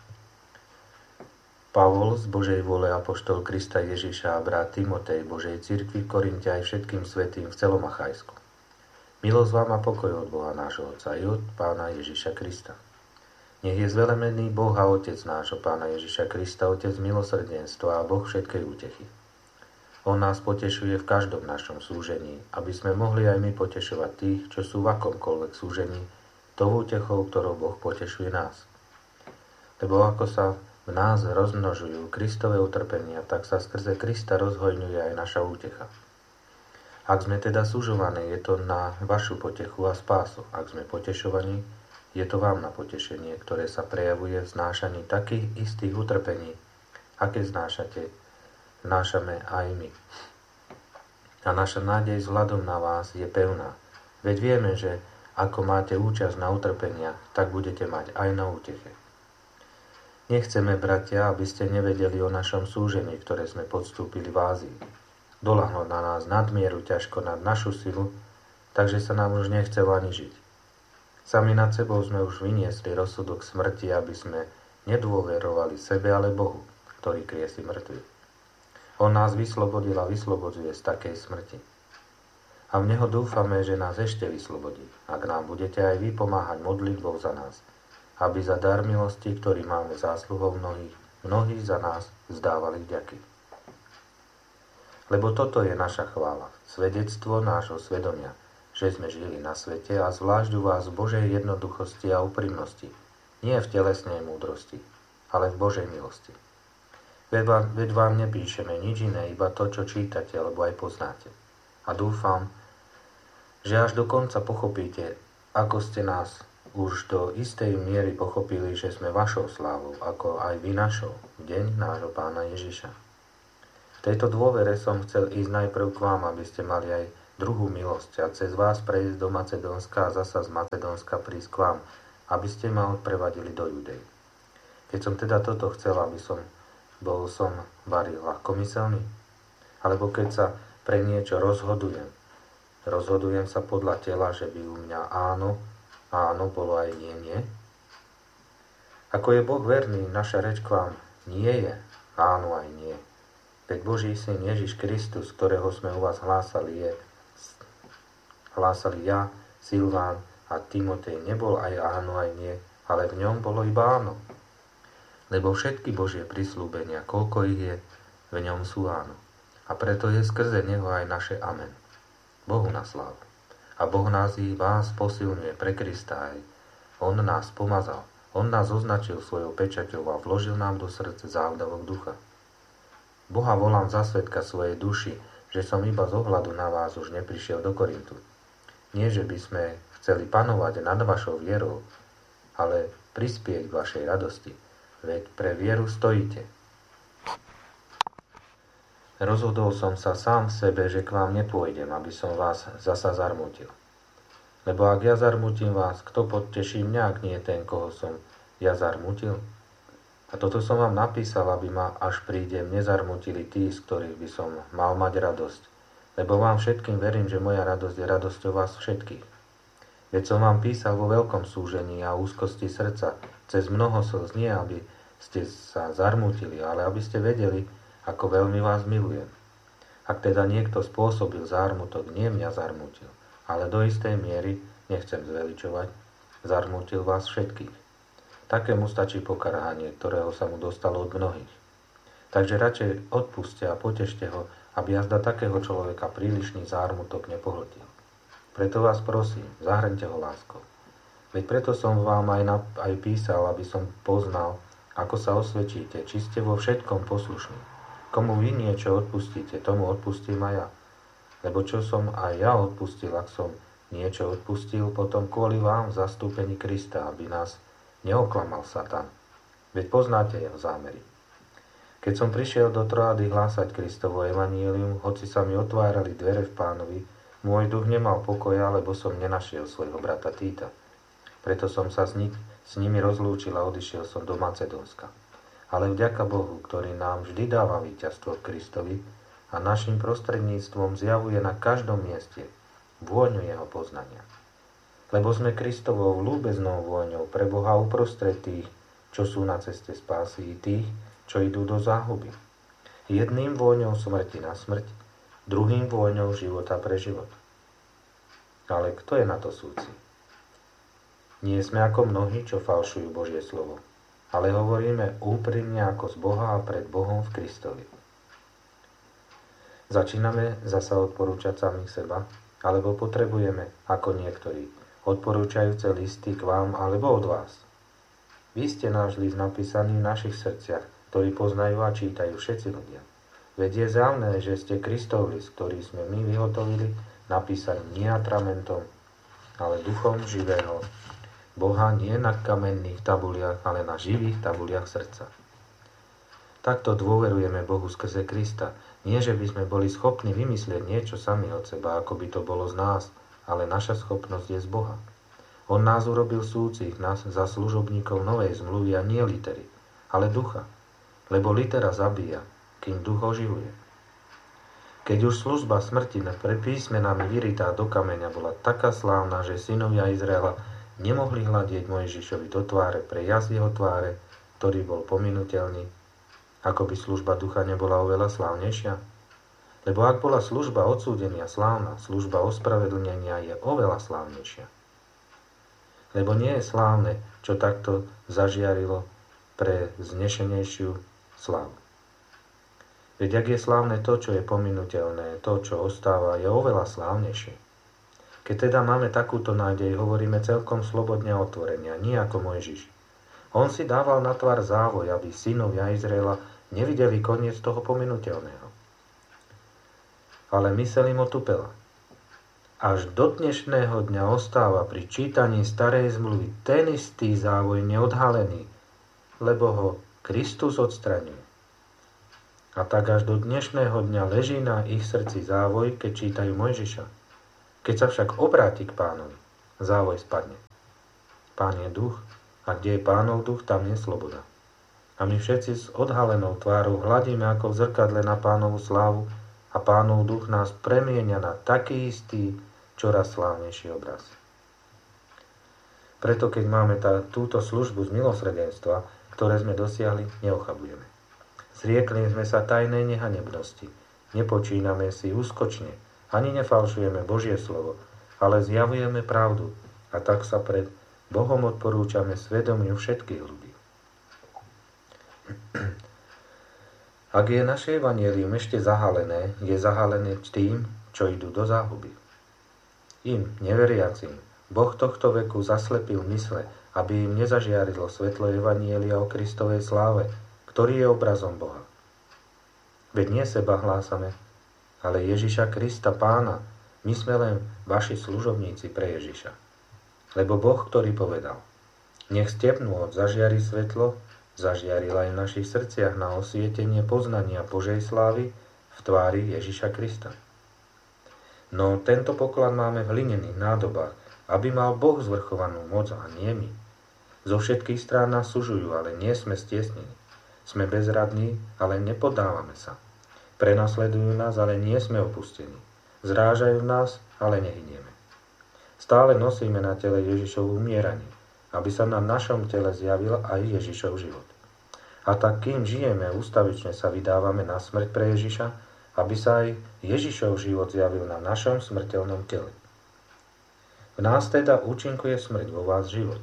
Pavol z Božej vôle apoštol Krista Ježiša a brat Timotej Božej cirkvi v Korinte aj všetkým svätým v celom Achajsku. Milosť vám a pokoj od Boha nášho Otca i od Pána Ježiša Krista. Nech je zvelemený Boh a Otec nášho Pána Ježiša Krista, Otec milosrdenstva a Boh všetkej útechy. On nás potešuje v každom našom súžení, aby sme mohli aj my potešovať tých, čo sú v akomkoľvek súžení, tou útechou, ktorou Boh potešuje nás. Lebo ako sa v nás rozmnožujú Kristové utrpenia, tak sa skrze Krista rozhojňuje aj naša útecha. Ak sme teda sužovaní, je to na vašu potechu a spásu. Ak sme potešovaní, je to vám na potešenie, ktoré sa prejavuje v znášaní takých istých utrpení, aké znášame aj my. A naša nádej vzhľadom na vás je pevná. Veď vieme, že ako máte účasť na utrpeniach, tak budete mať aj na úteche. Nechceme, bratia, aby ste nevedeli o našom súžení, ktoré sme podstúpili v Ázii. Doľahlo na nás nadmieru ťažko nad našu silu, takže sa nám už nechcelo ani žiť. Sami nad sebou sme už vyniesli rozsudok smrti, aby sme nedôverovali sebe, ale Bohu, ktorý kriesi mŕtvych. On nás vyslobodil a vyslobodzuje z takej smrti. A v Neho dúfame, že nás ešte vyslobodí, ak nám budete aj vy pomáhať modlitbou za nás, aby za dar milosti, ktorý máme zásluhou mnohí za nás vzdávali vďaky. Lebo toto je naša chvála, svedectvo nášho svedomia, že sme žili na svete a zvlášť u vás v Božej jednoduchosti a úprimnosti, nie v telesnej múdrosti, ale v Božej milosti. Veď vám nepíšeme nič iné, iba to, čo čítate, alebo aj poznáte. A dúfam, že až do konca pochopíte, ako ste nás už do istej miery pochopili, že sme vašou slávou, ako aj vy našou, v deň nášho Pána Ježiša. V tejto dôvere som chcel ísť najprv k vám, aby ste mali aj druhú milosť a cez vás prejsť do Macedónska a zasa z Macedónska prísť k vám, aby ste ma odprevadili do Judej. Keď som teda toto chcel, aby som bol varil ľahkomyselný, alebo keď sa pre niečo rozhodujem sa podľa tela, že by u mňa áno bolo aj nie. Ako je Boh verný, naša reč k vám nie je áno aj nie. Veď Boží syn Ježiš Kristus, ktorého sme u vás hlásali ja, Silván a Timotej, nebol aj áno aj nie, ale v ňom bolo iba áno. Lebo všetky Božie prisľúbenia, koľko ich je, v ňom sú áno. A preto je skrze neho aj naše amen. Bohu na slávu. A Boh nás i vás posilňuje pre Krista aj. On nás pomazal. On nás označil svojou pečaťou a vložil nám do srdce závdavok ducha. Boha volám za svedka svojej duši, že som iba z ohľadu na vás už neprišiel do Korintu. Nie, že by sme chceli panovať nad vašou vierou, ale prispieť k vašej radosti. Veď pre vieru stojíte. Rozhodol som sa sám v sebe, že k vám nepôjdem, aby som vás zasa zarmutil. Lebo ak ja zarmutím vás, kto podteší mňa, ak nie ten, koho som ja zarmutil? A toto som vám napísal, aby ma, až prídem, nezarmutili tí, z ktorých by som mal mať radosť. Lebo vám všetkým verím, že moja radosť je radosťou vás všetkých. Veď som vám písal vo veľkom súžení a úzkosti srdca, cez mnoho slz, nie aby ste sa zarmutili, ale aby ste vedeli, ako veľmi vás milujem. Ak teda niekto spôsobil zármutok, nie mňa zarmutil, ale do istej miery, nechcem zveličovať, zarmutil vás všetkých. Takému stačí pokarhanie, ktorého sa mu dostalo od mnohých. Takže radšej odpuste a potešte ho, aby jazda takého človeka prílišný zármutok nepohltil. Preto vás prosím, zahrňte ho láskou. Veď preto som vám aj písal, aby som poznal, ako sa osvedčíte, či ste vo všetkom poslušní. Komu vy niečo odpustíte, tomu odpustím aj ja. Lebo čo som aj ja odpustil, ak som niečo odpustil, potom kvôli vám v zastúpení Krista, aby nás neoklamal Satan. Veď poznáte jeho zámery. Keď som prišiel do Troády hlásať Kristovo evanjelium, hoci sa mi otvárali dvere v Pánovi, môj duch nemal pokoja, lebo som nenašiel svojho brata Týta. Preto som sa s nimi rozlúčil a odišiel som do Macedónska. Ale vďaka Bohu, ktorý nám vždy dáva víťazstvo v Kristovi a našim prostredníctvom zjavuje na každom mieste vôňu jeho poznania. Lebo sme Kristovou ľúbeznou vôňou pre Boha uprostred tých, čo sú na ceste spásy, i tých, čo idú do záhuby. Jedným vôňou smrti na smrť, druhým vôňou života pre život. Ale kto je na to súci? Nie sme ako mnohí, čo falšujú Božie slovo, ale hovoríme úprimne ako z Boha a pred Bohom v Kristovi. Začíname zasa odporúčať samých seba, alebo potrebujeme, ako niektorí, odporúčajúce listy k vám alebo od vás. Vy ste náš list napísaný v našich srdciach, ktorý poznajú a čítajú všetci ľudia. Veď je zjavné, že ste Kristov list, ktorý sme my vyhotovili, napísaný nie atramentom, ale duchom živého Boha, nie na kamenných tabuliach, ale na živých tabuliach srdca. Takto dôverujeme Bohu skrze Krista. Nie, že by sme boli schopní vymyslieť niečo sami od seba, ako by to bolo z nás, ale naša schopnosť je z Boha. On nás urobil súcich, nás za služobníkov novej zmluvy a nie litery, ale ducha. Lebo litera zabíja, kým duch oživuje. Keď už služba smrti pred písmenami vyritá do kameňa bola taká slávna, že synovia Izraela nemohli hľadieť Mojžišovi do tváre pre jazd jeho tváre, ktorý bol pominuteľný, ako by služba ducha nebola oveľa slávnejšia? Lebo ak bola služba odsúdenia slávna, služba ospravedlnenia je oveľa slávnejšia. Lebo nie je slávne, čo takto zažiarilo pre znešenejšiu slávu. Veď ak je slávne to, čo je pominuteľné, to, čo ostáva, je oveľa slávnejšie. Keď teda máme takúto nádej, hovoríme celkom slobodne a otvorenia, nie ako Mojžiš. On si dával na tvár závoj, aby synovia Izraela nevideli koniec toho pominuteľného. Ale myseľ im otupela. Až do dnešného dňa ostáva pri čítaní starej zmluvy ten istý závoj neodhalený, lebo ho Kristus odstraňuje. A tak až do dnešného dňa leží na ich srdci závoj, keď čítajú Mojžiša. Keď sa však obráti k Pánovi, závoj spadne. Pán je duch, a kde je Pánov duch, tam je sloboda. A my všetci s odhalenou tvárou hľadíme ako v zrkadle na Pánovu slávu a Pánov duch nás premieňa na taký istý, čoraz slávnejší obraz. Preto keď máme túto službu z milosrdenstva, ktoré sme dosiahli, neochabujeme. Zriekli sme sa tajnej nehanebnosti, nepočíname si úskočne, ani nefalšujeme Božie slovo, ale zjavujeme pravdu a tak sa pred Bohom odporúčame svedomiu všetkých ľudí. Ak je naše evanjelium ešte zahalené, je zahalené tým, čo idú do záhuby. Im, neveriacim, Boh tohto veku zaslepil mysle, aby im nezažiarilo svetlo evanjelia o Kristovej sláve, ktorý je obrazom Boha. Veď nie seba hlásame, ale Ježiša Krista Pána, my sme len vaši služobníci pre Ježiša. Lebo Boh, ktorý povedal, nech stepnú od zažiari svetlo, zažiaril aj v našich srdciach na osvietenie poznania Božej slávy v tvári Ježiša Krista. No tento poklad máme v hlinených nádobách, aby mal Boh zvrchovanú moc a nie my. Zo všetkých strán nás sužujú, ale nie sme stiesnení. Sme bezradní, ale nepodávame sa. Prenasledujú nás, ale nie sme opustení. Zrážajú nás, ale nehynieme. Stále nosíme na tele Ježišovu umieranie, aby sa na našom tele zjavil aj Ježišov život. A tak, kým žijeme, ústavične sa vydávame na smrť pre Ježiša, aby sa aj Ježišov život zjavil na našom smrteľnom tele. V nás teda účinkuje smrť, vo vás život.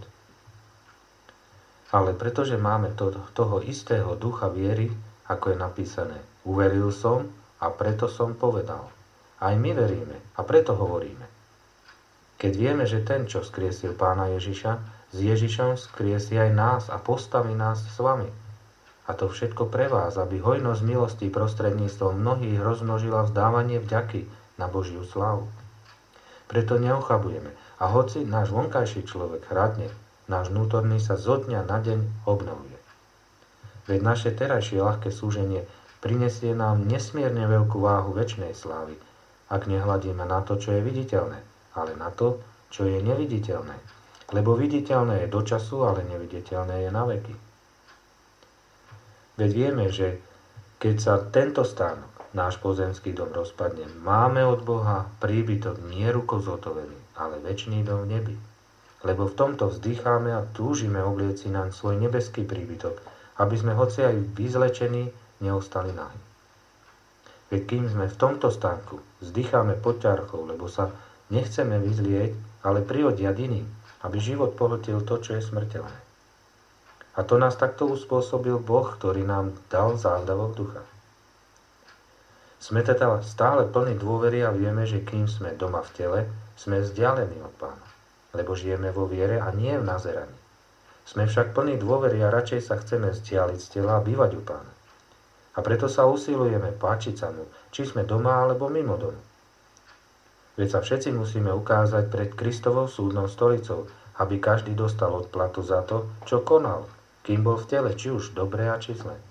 Ale pretože máme toho istého ducha viery, ako je napísané, uveril som a preto som povedal. Aj my veríme a preto hovoríme. Keď vieme, že ten, čo skriesil Pána Ježiša, s Ježišom skriesi aj nás a postaví nás s vami. A to všetko pre vás, aby hojnosť milostí prostredníctvom mnohých rozmnožila vzdávanie vďaky na Božiu slávu. Preto neochabujeme a hoci náš vonkajší človek hradne, náš vnútorný sa zo dňa na deň obnovuje. Veď naše terajšie ľahké súženie prinesie nám nesmierne veľkú váhu večnej slávy, ak nehľadíme na to, čo je viditeľné, ale na to, čo je neviditeľné. Lebo viditeľné je do času, ale neviditeľné je na veky. Veď vieme, že keď sa tento stánok, náš pozemský dom rozpadne, máme od Boha príbytok nie rukou zhotovený, ale večný dom v nebi. Lebo v tomto vzdycháme a túžime oblieci naň svoj nebeský príbytok, aby sme hoci aj vyzlečení neostali nahý. Veď kým sme v tomto stánku, vzdycháme pod ťarchou, lebo sa nechceme vyzlieť, ale priodiať iným, aby život pohltil to, čo je smrteľné. A to nás takto uspôsobil Boh, ktorý nám dal závdavok ducha. Sme teda stále plní dôvery a vieme, že kým sme doma v tele, sme vzdialení od Pána, lebo žijeme vo viere a nie v nazeraní. Sme však plní dôvery a radšej sa chceme vzdialiť z tela a bývať u Pána. A preto sa usilujeme páčiť sa mu, či sme doma alebo mimo domu. Veď sa všetci musíme ukázať pred Kristovou súdnou stolicou, aby každý dostal odplatu za to, čo konal, kým bol v tele, či už dobré a či zlé.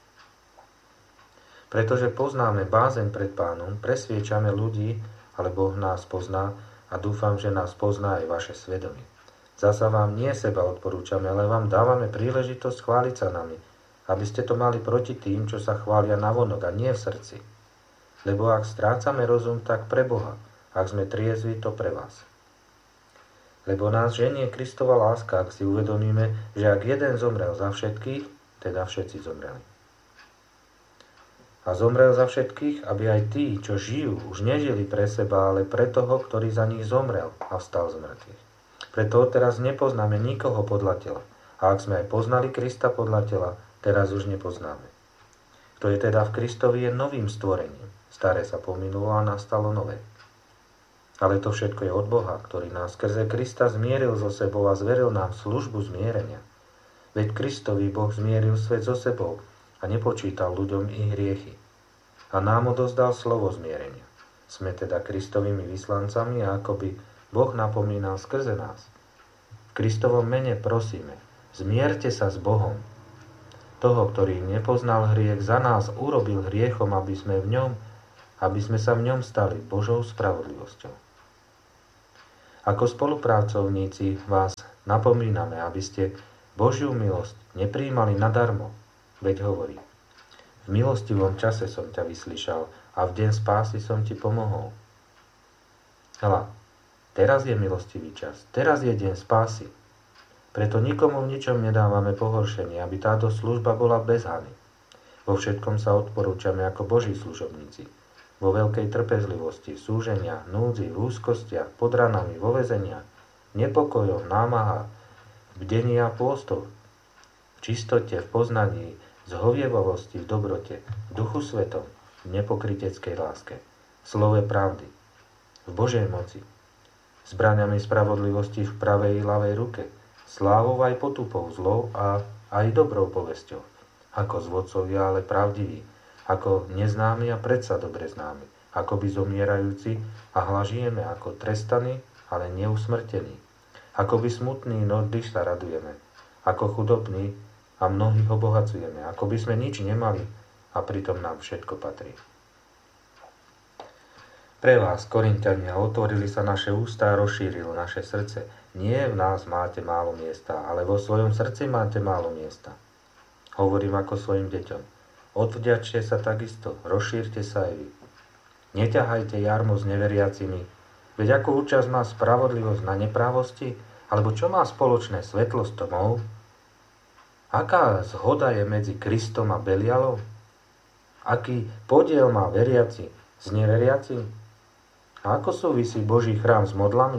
Pretože poznáme bázeň pred Pánom, presviečame ľudí, ale Boh nás pozná a dúfam, že nás pozná aj vaše svedomie. Zasa vám nie seba odporúčame, ale vám dávame príležitosť chváliť sa nami, aby ste to mali proti tým, čo sa chvália navonok a nie v srdci. Lebo ak strácame rozum, tak pre Boha, ak sme triezvi, to pre vás. Lebo nás ženie Kristova láska, ak si uvedomíme, že ak jeden zomrel za všetkých, teda všetci zomreli. A zomrel za všetkých, aby aj tí, čo žijú, už nežili pre seba, ale pre toho, ktorý za nich zomrel a vstal z mŕtvych. Preto teraz nepoznáme nikoho podľa tela. A ak sme aj poznali Krista podľa tela, teraz už nepoznáme. Kto je teda v Kristovi, je novým stvorením. Staré sa pominulo a nastalo nové. Ale to všetko je od Boha, ktorý nás skrze Krista zmieril so sebou a zveril nám službu zmierenia. Veď Kristovi Boh zmieril svet so sebou a nepočítal ľuďom ich hriechy. A nám odozdal slovo zmierenia. Sme teda Kristovými vyslancami a akoby Boh napomínal skrze nás. V Kristovom mene prosíme, zmierte sa s Bohom. toho, ktorý nepoznal hriech, za nás urobil hriechom, aby sme sa v ňom stali Božou spravodlivosťou. Ako spolupracovníci vás napomíname, aby ste Božiu milosť neprijímali nadarmo, veď hovorí: v milostivom čase som ťa vyslyšal a v deň spásy som ti pomohol. Hľa, teraz je milostivý čas, teraz je deň spásy. Preto nikomu v ničom nedávame pohoršenie, aby táto služba bola bez hany. Vo všetkom sa odporúčame ako Boží služobníci. Vo veľkej trpezlivosti, v súženiach, núdzi, v úzkostiach, pod ranami, vo väzeniach, nepokojoch, námahách, v bdení a pôstoch, v čistote, v poznaní, zhovievavosti, v dobrote, v duchu svetom, v nepokryteckej láske, v slove pravdy, v Božej moci, zbraňami spravodlivosti v pravej i ľavej ruke, slávou aj potupou, zlou a aj dobrou povesťou, ako zvodcovia, ale pravdiví, ako neznámi a predsa dobre známi, ako by zomierajúci a hľa žijeme, ako trestaní, ale neusmrtení, ako by smutní, no když sa radujeme, ako chudobní a mnohých obohacujeme, ako by sme nič nemali a pritom nám všetko patrí. Pre vás, Korinťania, otvorili sa naše ústa a rozšírilo naše srdce. Nie v nás máte málo miesta, ale vo svojom srdci máte málo miesta. Hovorím ako svojim deťom. Odvďačte sa takisto, rozšírte sa aj vy. Neťahajte jarmo s neveriacimi, veď ako účasť má spravodlivosť na neprávosti, alebo čo má spoločné svetlo s tmou? Aká zhoda je medzi Kristom a Belialom? Aký podiel má veriaci s neveriacim? A ako súvisí Boží chrám s modlami?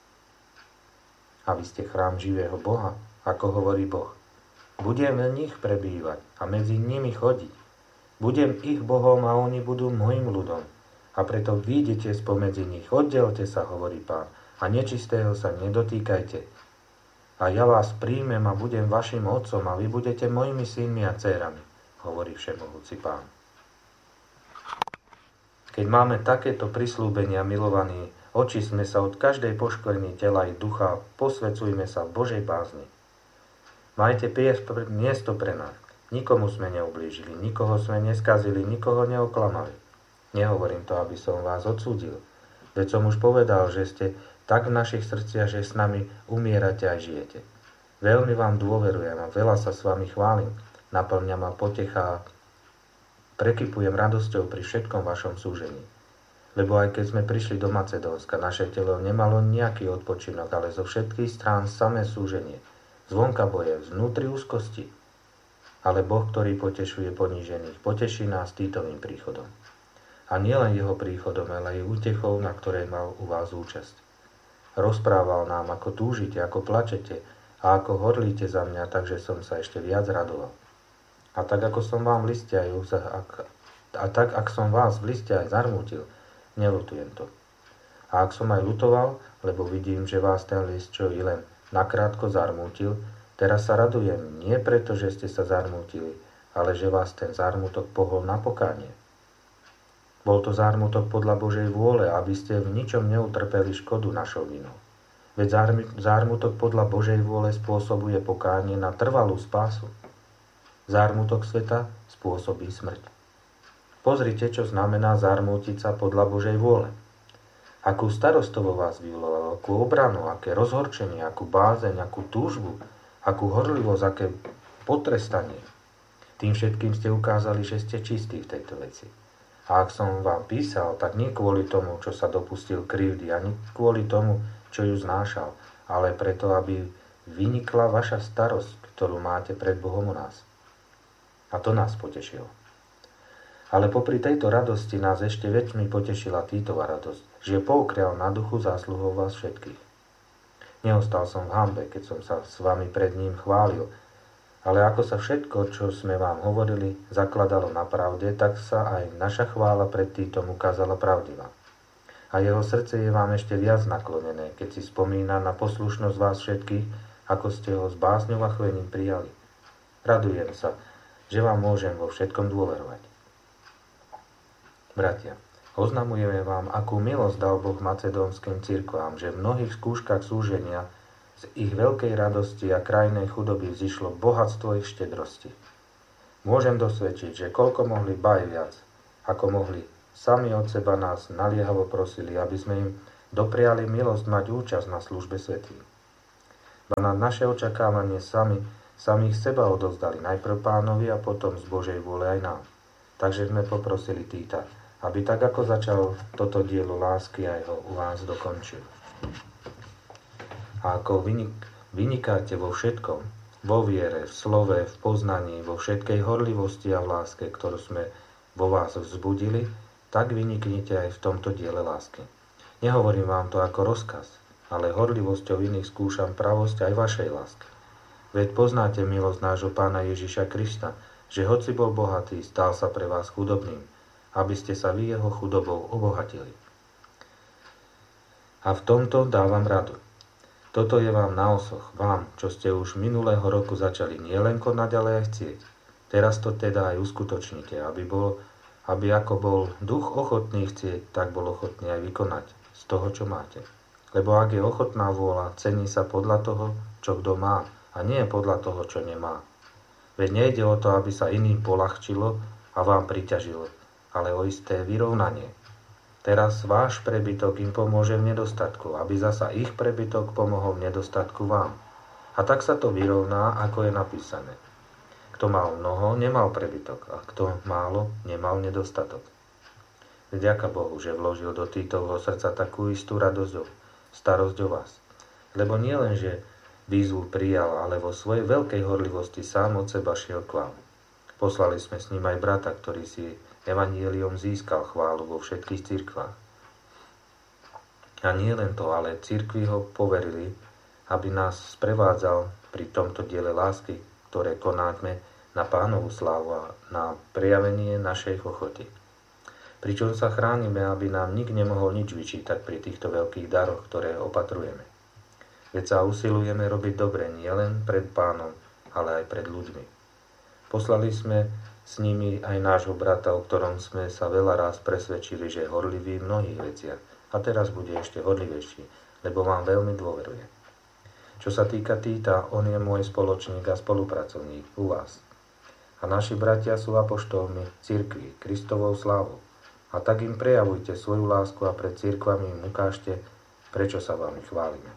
A vy ste chrám živého Boha, ako hovorí Boh. Budem v nich prebývať a medzi nimi chodiť. Budem ich Bohom a oni budú mojim ľudom. A preto vyjdete spomedzi nich, oddelte sa, hovorí Pán, a nečistého sa nedotýkajte. A ja vás príjmem a budem vašim otcom a vy budete mojimi synmi a dcérami, hovorí Všemohúci Pán. Keď máme takéto prislúbenia, milovaní, očistme sa od každej poškvrny tela i ducha, posvedzujme sa v Božej bázni. Majte miesto pre nás. Nikomu sme neublížili, nikoho sme neskazili, nikoho neoklamali. Nehovorím to, aby som vás odsúdil. Veď som už povedal, že ste tak v našich srdciach, že s nami umierate a žijete. Veľmi vám dôverujem a veľa sa s vami chválim. Naplňa ma potecha a prekypujem radosťou pri všetkom vašom súžení. Lebo aj keď sme prišli do Macedónska, naše telo nemalo nejaký odpočinok, ale zo všetkých strán samé súženie. Zvonka boje, vnútri úzkosti. Ale Boh, ktorý potešuje ponížených, poteší nás Týtovým príchodom. A nielen jeho príchodom, ale aj útechou, na ktorej mal u vás účasť. Rozprával nám, ako túžite, ako plačete a ako horlíte za mňa, takže som sa ešte viac radoval. A tak, ako som vám v liste ak som vás v liste aj zarmútil, neľutujem to. A ak som aj ľutoval, lebo vidím, že vás ten list, čo i len nakrátko zarmútil, teraz sa radujem, nie preto, že ste sa zarmútili, ale že vás ten zármutok pohol na pokánie. Bol to zármutok podľa Božej vôle, aby ste v ničom neutrpeli škodu našou vinou. Veď zármutok podľa Božej vôle spôsobuje pokánie na trvalú spásu. Zármutok sveta spôsobí smrť. Pozrite, čo znamená zarmútiť sa podľa Božej vôle. Akú starostovo vás vyvolalo, akú obranu, aké rozhorčenie, akú bázeň, akú túžbu, akú horlivosť, aké potrestanie. Tým všetkým ste ukázali, že ste čistí v tejto veci. A ak som vám písal, tak nie kvôli tomu, čo sa dopustil krivdy, ani kvôli tomu, čo ju znášal, ale preto, aby vynikla vaša starosť, ktorú máte pred Bohom o nás. A to nás potešilo. Ale popri tejto radosti nás ešte väčšmi potešila Títova radosť, že poukrial na duchu zásluhou vás všetkých. Neostal som v hanbe, keď som sa s vami pred ním chválil, ale ako sa všetko, čo sme vám hovorili, zakladalo na pravde, tak sa aj naša chvála pred Títom ukázala pravdivá. A jeho srdce je vám ešte viac naklonené, keď si spomína na poslušnosť vás všetkých, ako ste ho s básňou a chvením prijali. Radujem sa, že vám môžem vo všetkom dôverovať. Bratia, oznamujeme vám, akú milosť dal Boh macedónskym cirkvám, že v mnohých skúškach súženia z ich veľkej radosti a krajnej chudoby vzýšlo bohatstvo ich štedrosti. Môžem dosvedčiť, že koľko mohli baj viac, ako mohli, sami od seba nás naliehavo prosili, aby sme im dopriali milosť mať účasť na službe svätým. Ba na naše očakávanie samých seba odovzdali najprv Pánovi a potom z Božej vôle aj nám. Takže sme poprosili Týta, aby tak ako začal toto dielo lásky, aj ho u vás dokončil. A ako vynikáte vo všetkom, vo viere, v slove, v poznaní, vo všetkej horlivosti a v láske, ktorú sme vo vás vzbudili, tak vyniknite aj v tomto diele lásky. Nehovorím vám to ako rozkaz, ale horlivosťou iných skúšam pravosť aj vašej lásky. Veď poznáte milosť nášho Pána Ježiša Krista, že hoci bol bohatý, stal sa pre vás chudobným, aby ste sa vy jeho chudobou obohatili. A v tomto dávam radu. Toto je vám na osoch, vám, čo ste už minulého roku začali nielen konať, ale aj chcieť. Teraz to teda aj uskutočnite, aby ako bol duch ochotný chcieť, tak bol ochotný aj vykonať z toho, čo máte. Lebo ak je ochotná vôľa, cení sa podľa toho, čo kto má, a nie podľa toho, čo nemá. Veď nejde o to, aby sa iným poľahčilo a vám priťažilo, ale o isté vyrovnanie. Teraz váš prebytok im pomôže v nedostatku, aby zasa ich prebytok pomohol v nedostatku vám. A tak sa to vyrovná, ako je napísané. Kto mal mnoho, nemal prebytok, a kto málo, nemal nedostatok. Vďaka Bohu, že vložil do Týtovho srdca takú istú radosť, starosť o vás. Lebo nie len, že výzvu prijal, ale vo svojej veľkej horlivosti sám od seba šiel k vám. Poslali sme s ním aj brata, ktorý si evanjeliom získal chválu vo všetkých cirkvách. A nie len to, ale cirkvi ho poverili, aby nás sprevádzal pri tomto diele lásky, ktoré konáme na Pánovu slávu a na prejavenie našej ochoty. Pričom sa chránime, aby nám nik nemohol nič vyčítať pri týchto veľkých daroch, ktoré opatrujeme. Veď sa usilujeme robiť dobre nielen pred Pánom, ale aj pred ľuďmi. Poslali sme s nimi aj nášho brata, o ktorom sme sa veľa raz presvedčili, že je horlivý v mnohých veciach a teraz bude ešte horlivejší, lebo vám veľmi dôveruje. Čo sa týka Týta, on je môj spoločník a spolupracovník u vás. A naši bratia sú apoštolmi cirkvi, Kristovou slávou. A tak im prejavujte svoju lásku a pred cirkvami im ukážte, prečo sa vám chválime.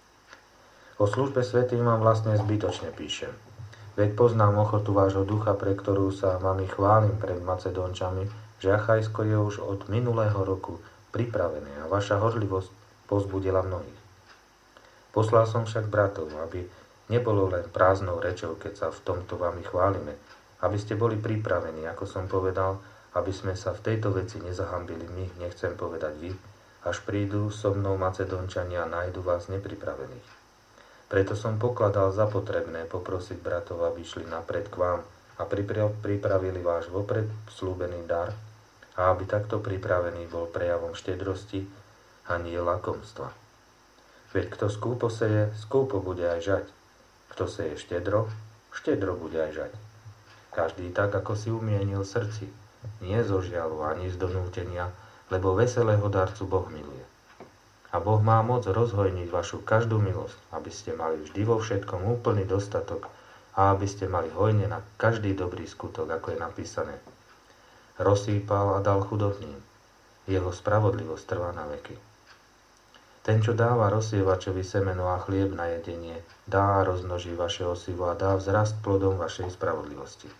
O službe svätým vám vlastne zbytočne píšem. Veď poznám ochotu vášho ducha, pre ktorú sa vami chválim pred Macedónčami, že Achajsko je už od minulého roku pripravené a vaša horlivosť povzbudila mnohých. Poslal som však bratov, aby nebolo len prázdnou rečou, keď sa v tomto vami chválime, aby ste boli pripravení, ako som povedal, aby sme sa v tejto veci nezahambili my, nechcem povedať vy, až prídu so mnou Macedónčania a nájdu vás nepripravených. Preto som pokladal za potrebné poprosiť bratov, aby išli napred k vám a pripravili váš vopred slúbený dar a aby takto pripravený bol prejavom štedrosti a nie lakomstva. Veď kto skúpo seje, skúpo bude aj žať. Kto seje štedro, štedro bude aj žať. Každý tak, ako si umienil v srdci, nie zo žialu ani z donútenia, lebo veselého darcu Boh miluje. A Boh má moc rozhojniť vašu každú milosť, aby ste mali vždy vo všetkom úplný dostatok a aby ste mali hojne na každý dobrý skutok, ako je napísané. Rozsýpal a dal chudobným. Jeho spravodlivosť trvá na veky. Ten, čo dáva rozsievačovi semeno a chlieb na jedenie, dá a rozmnoží vaše osivo a dá vzrast plodom vašej spravodlivosti.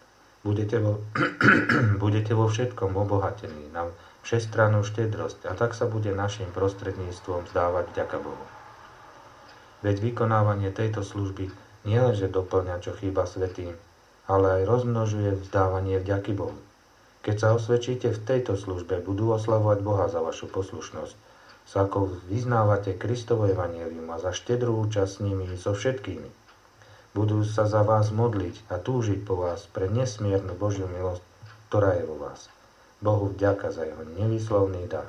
Budete vo všetkom obohatení na všestrannú štedrosť a tak sa bude našim prostredníctvom vzdávať vďaka Bohu. Veď vykonávanie tejto služby nielenže doplňa, čo chýba svätým, ale aj rozmnožuje vzdávanie vďaky Bohu. Keď sa osvedčíte v tejto službe, budú oslavovať Boha za vašu poslušnosť, sa ako vyznávate Kristovo evanjelium a za štedrú účasť s nimi so všetkými. Budú sa za vás modliť a túžiť po vás pre nesmiernu Božiu milosť, ktorá je vo vás. Bohu vďaka za jeho nevýslovný dar.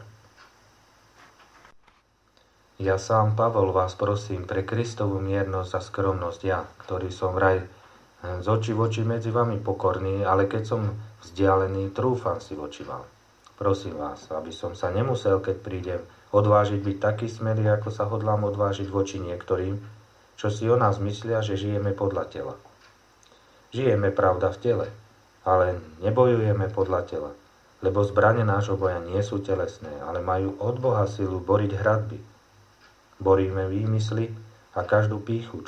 Ja sám, Pavol, vás prosím pre Kristovu miernosť a skromnosť ja, ktorý som vraj z očí v oči medzi vami pokorný, ale keď som vzdialený, trúfam si voči vám. Prosím vás, aby som sa nemusel, keď prídem, odvážiť byť taký smelý, ako sa hodlám odvážiť voči niektorým, čo si o nás myslia, že žijeme podľa tela. Žijeme, pravda, v tele, Ale nebojujeme podľa tela, lebo zbrane nášho boja nie sú telesné, ale majú od Boha silu boriť hradby. Boríme výmysly a každú pýchu,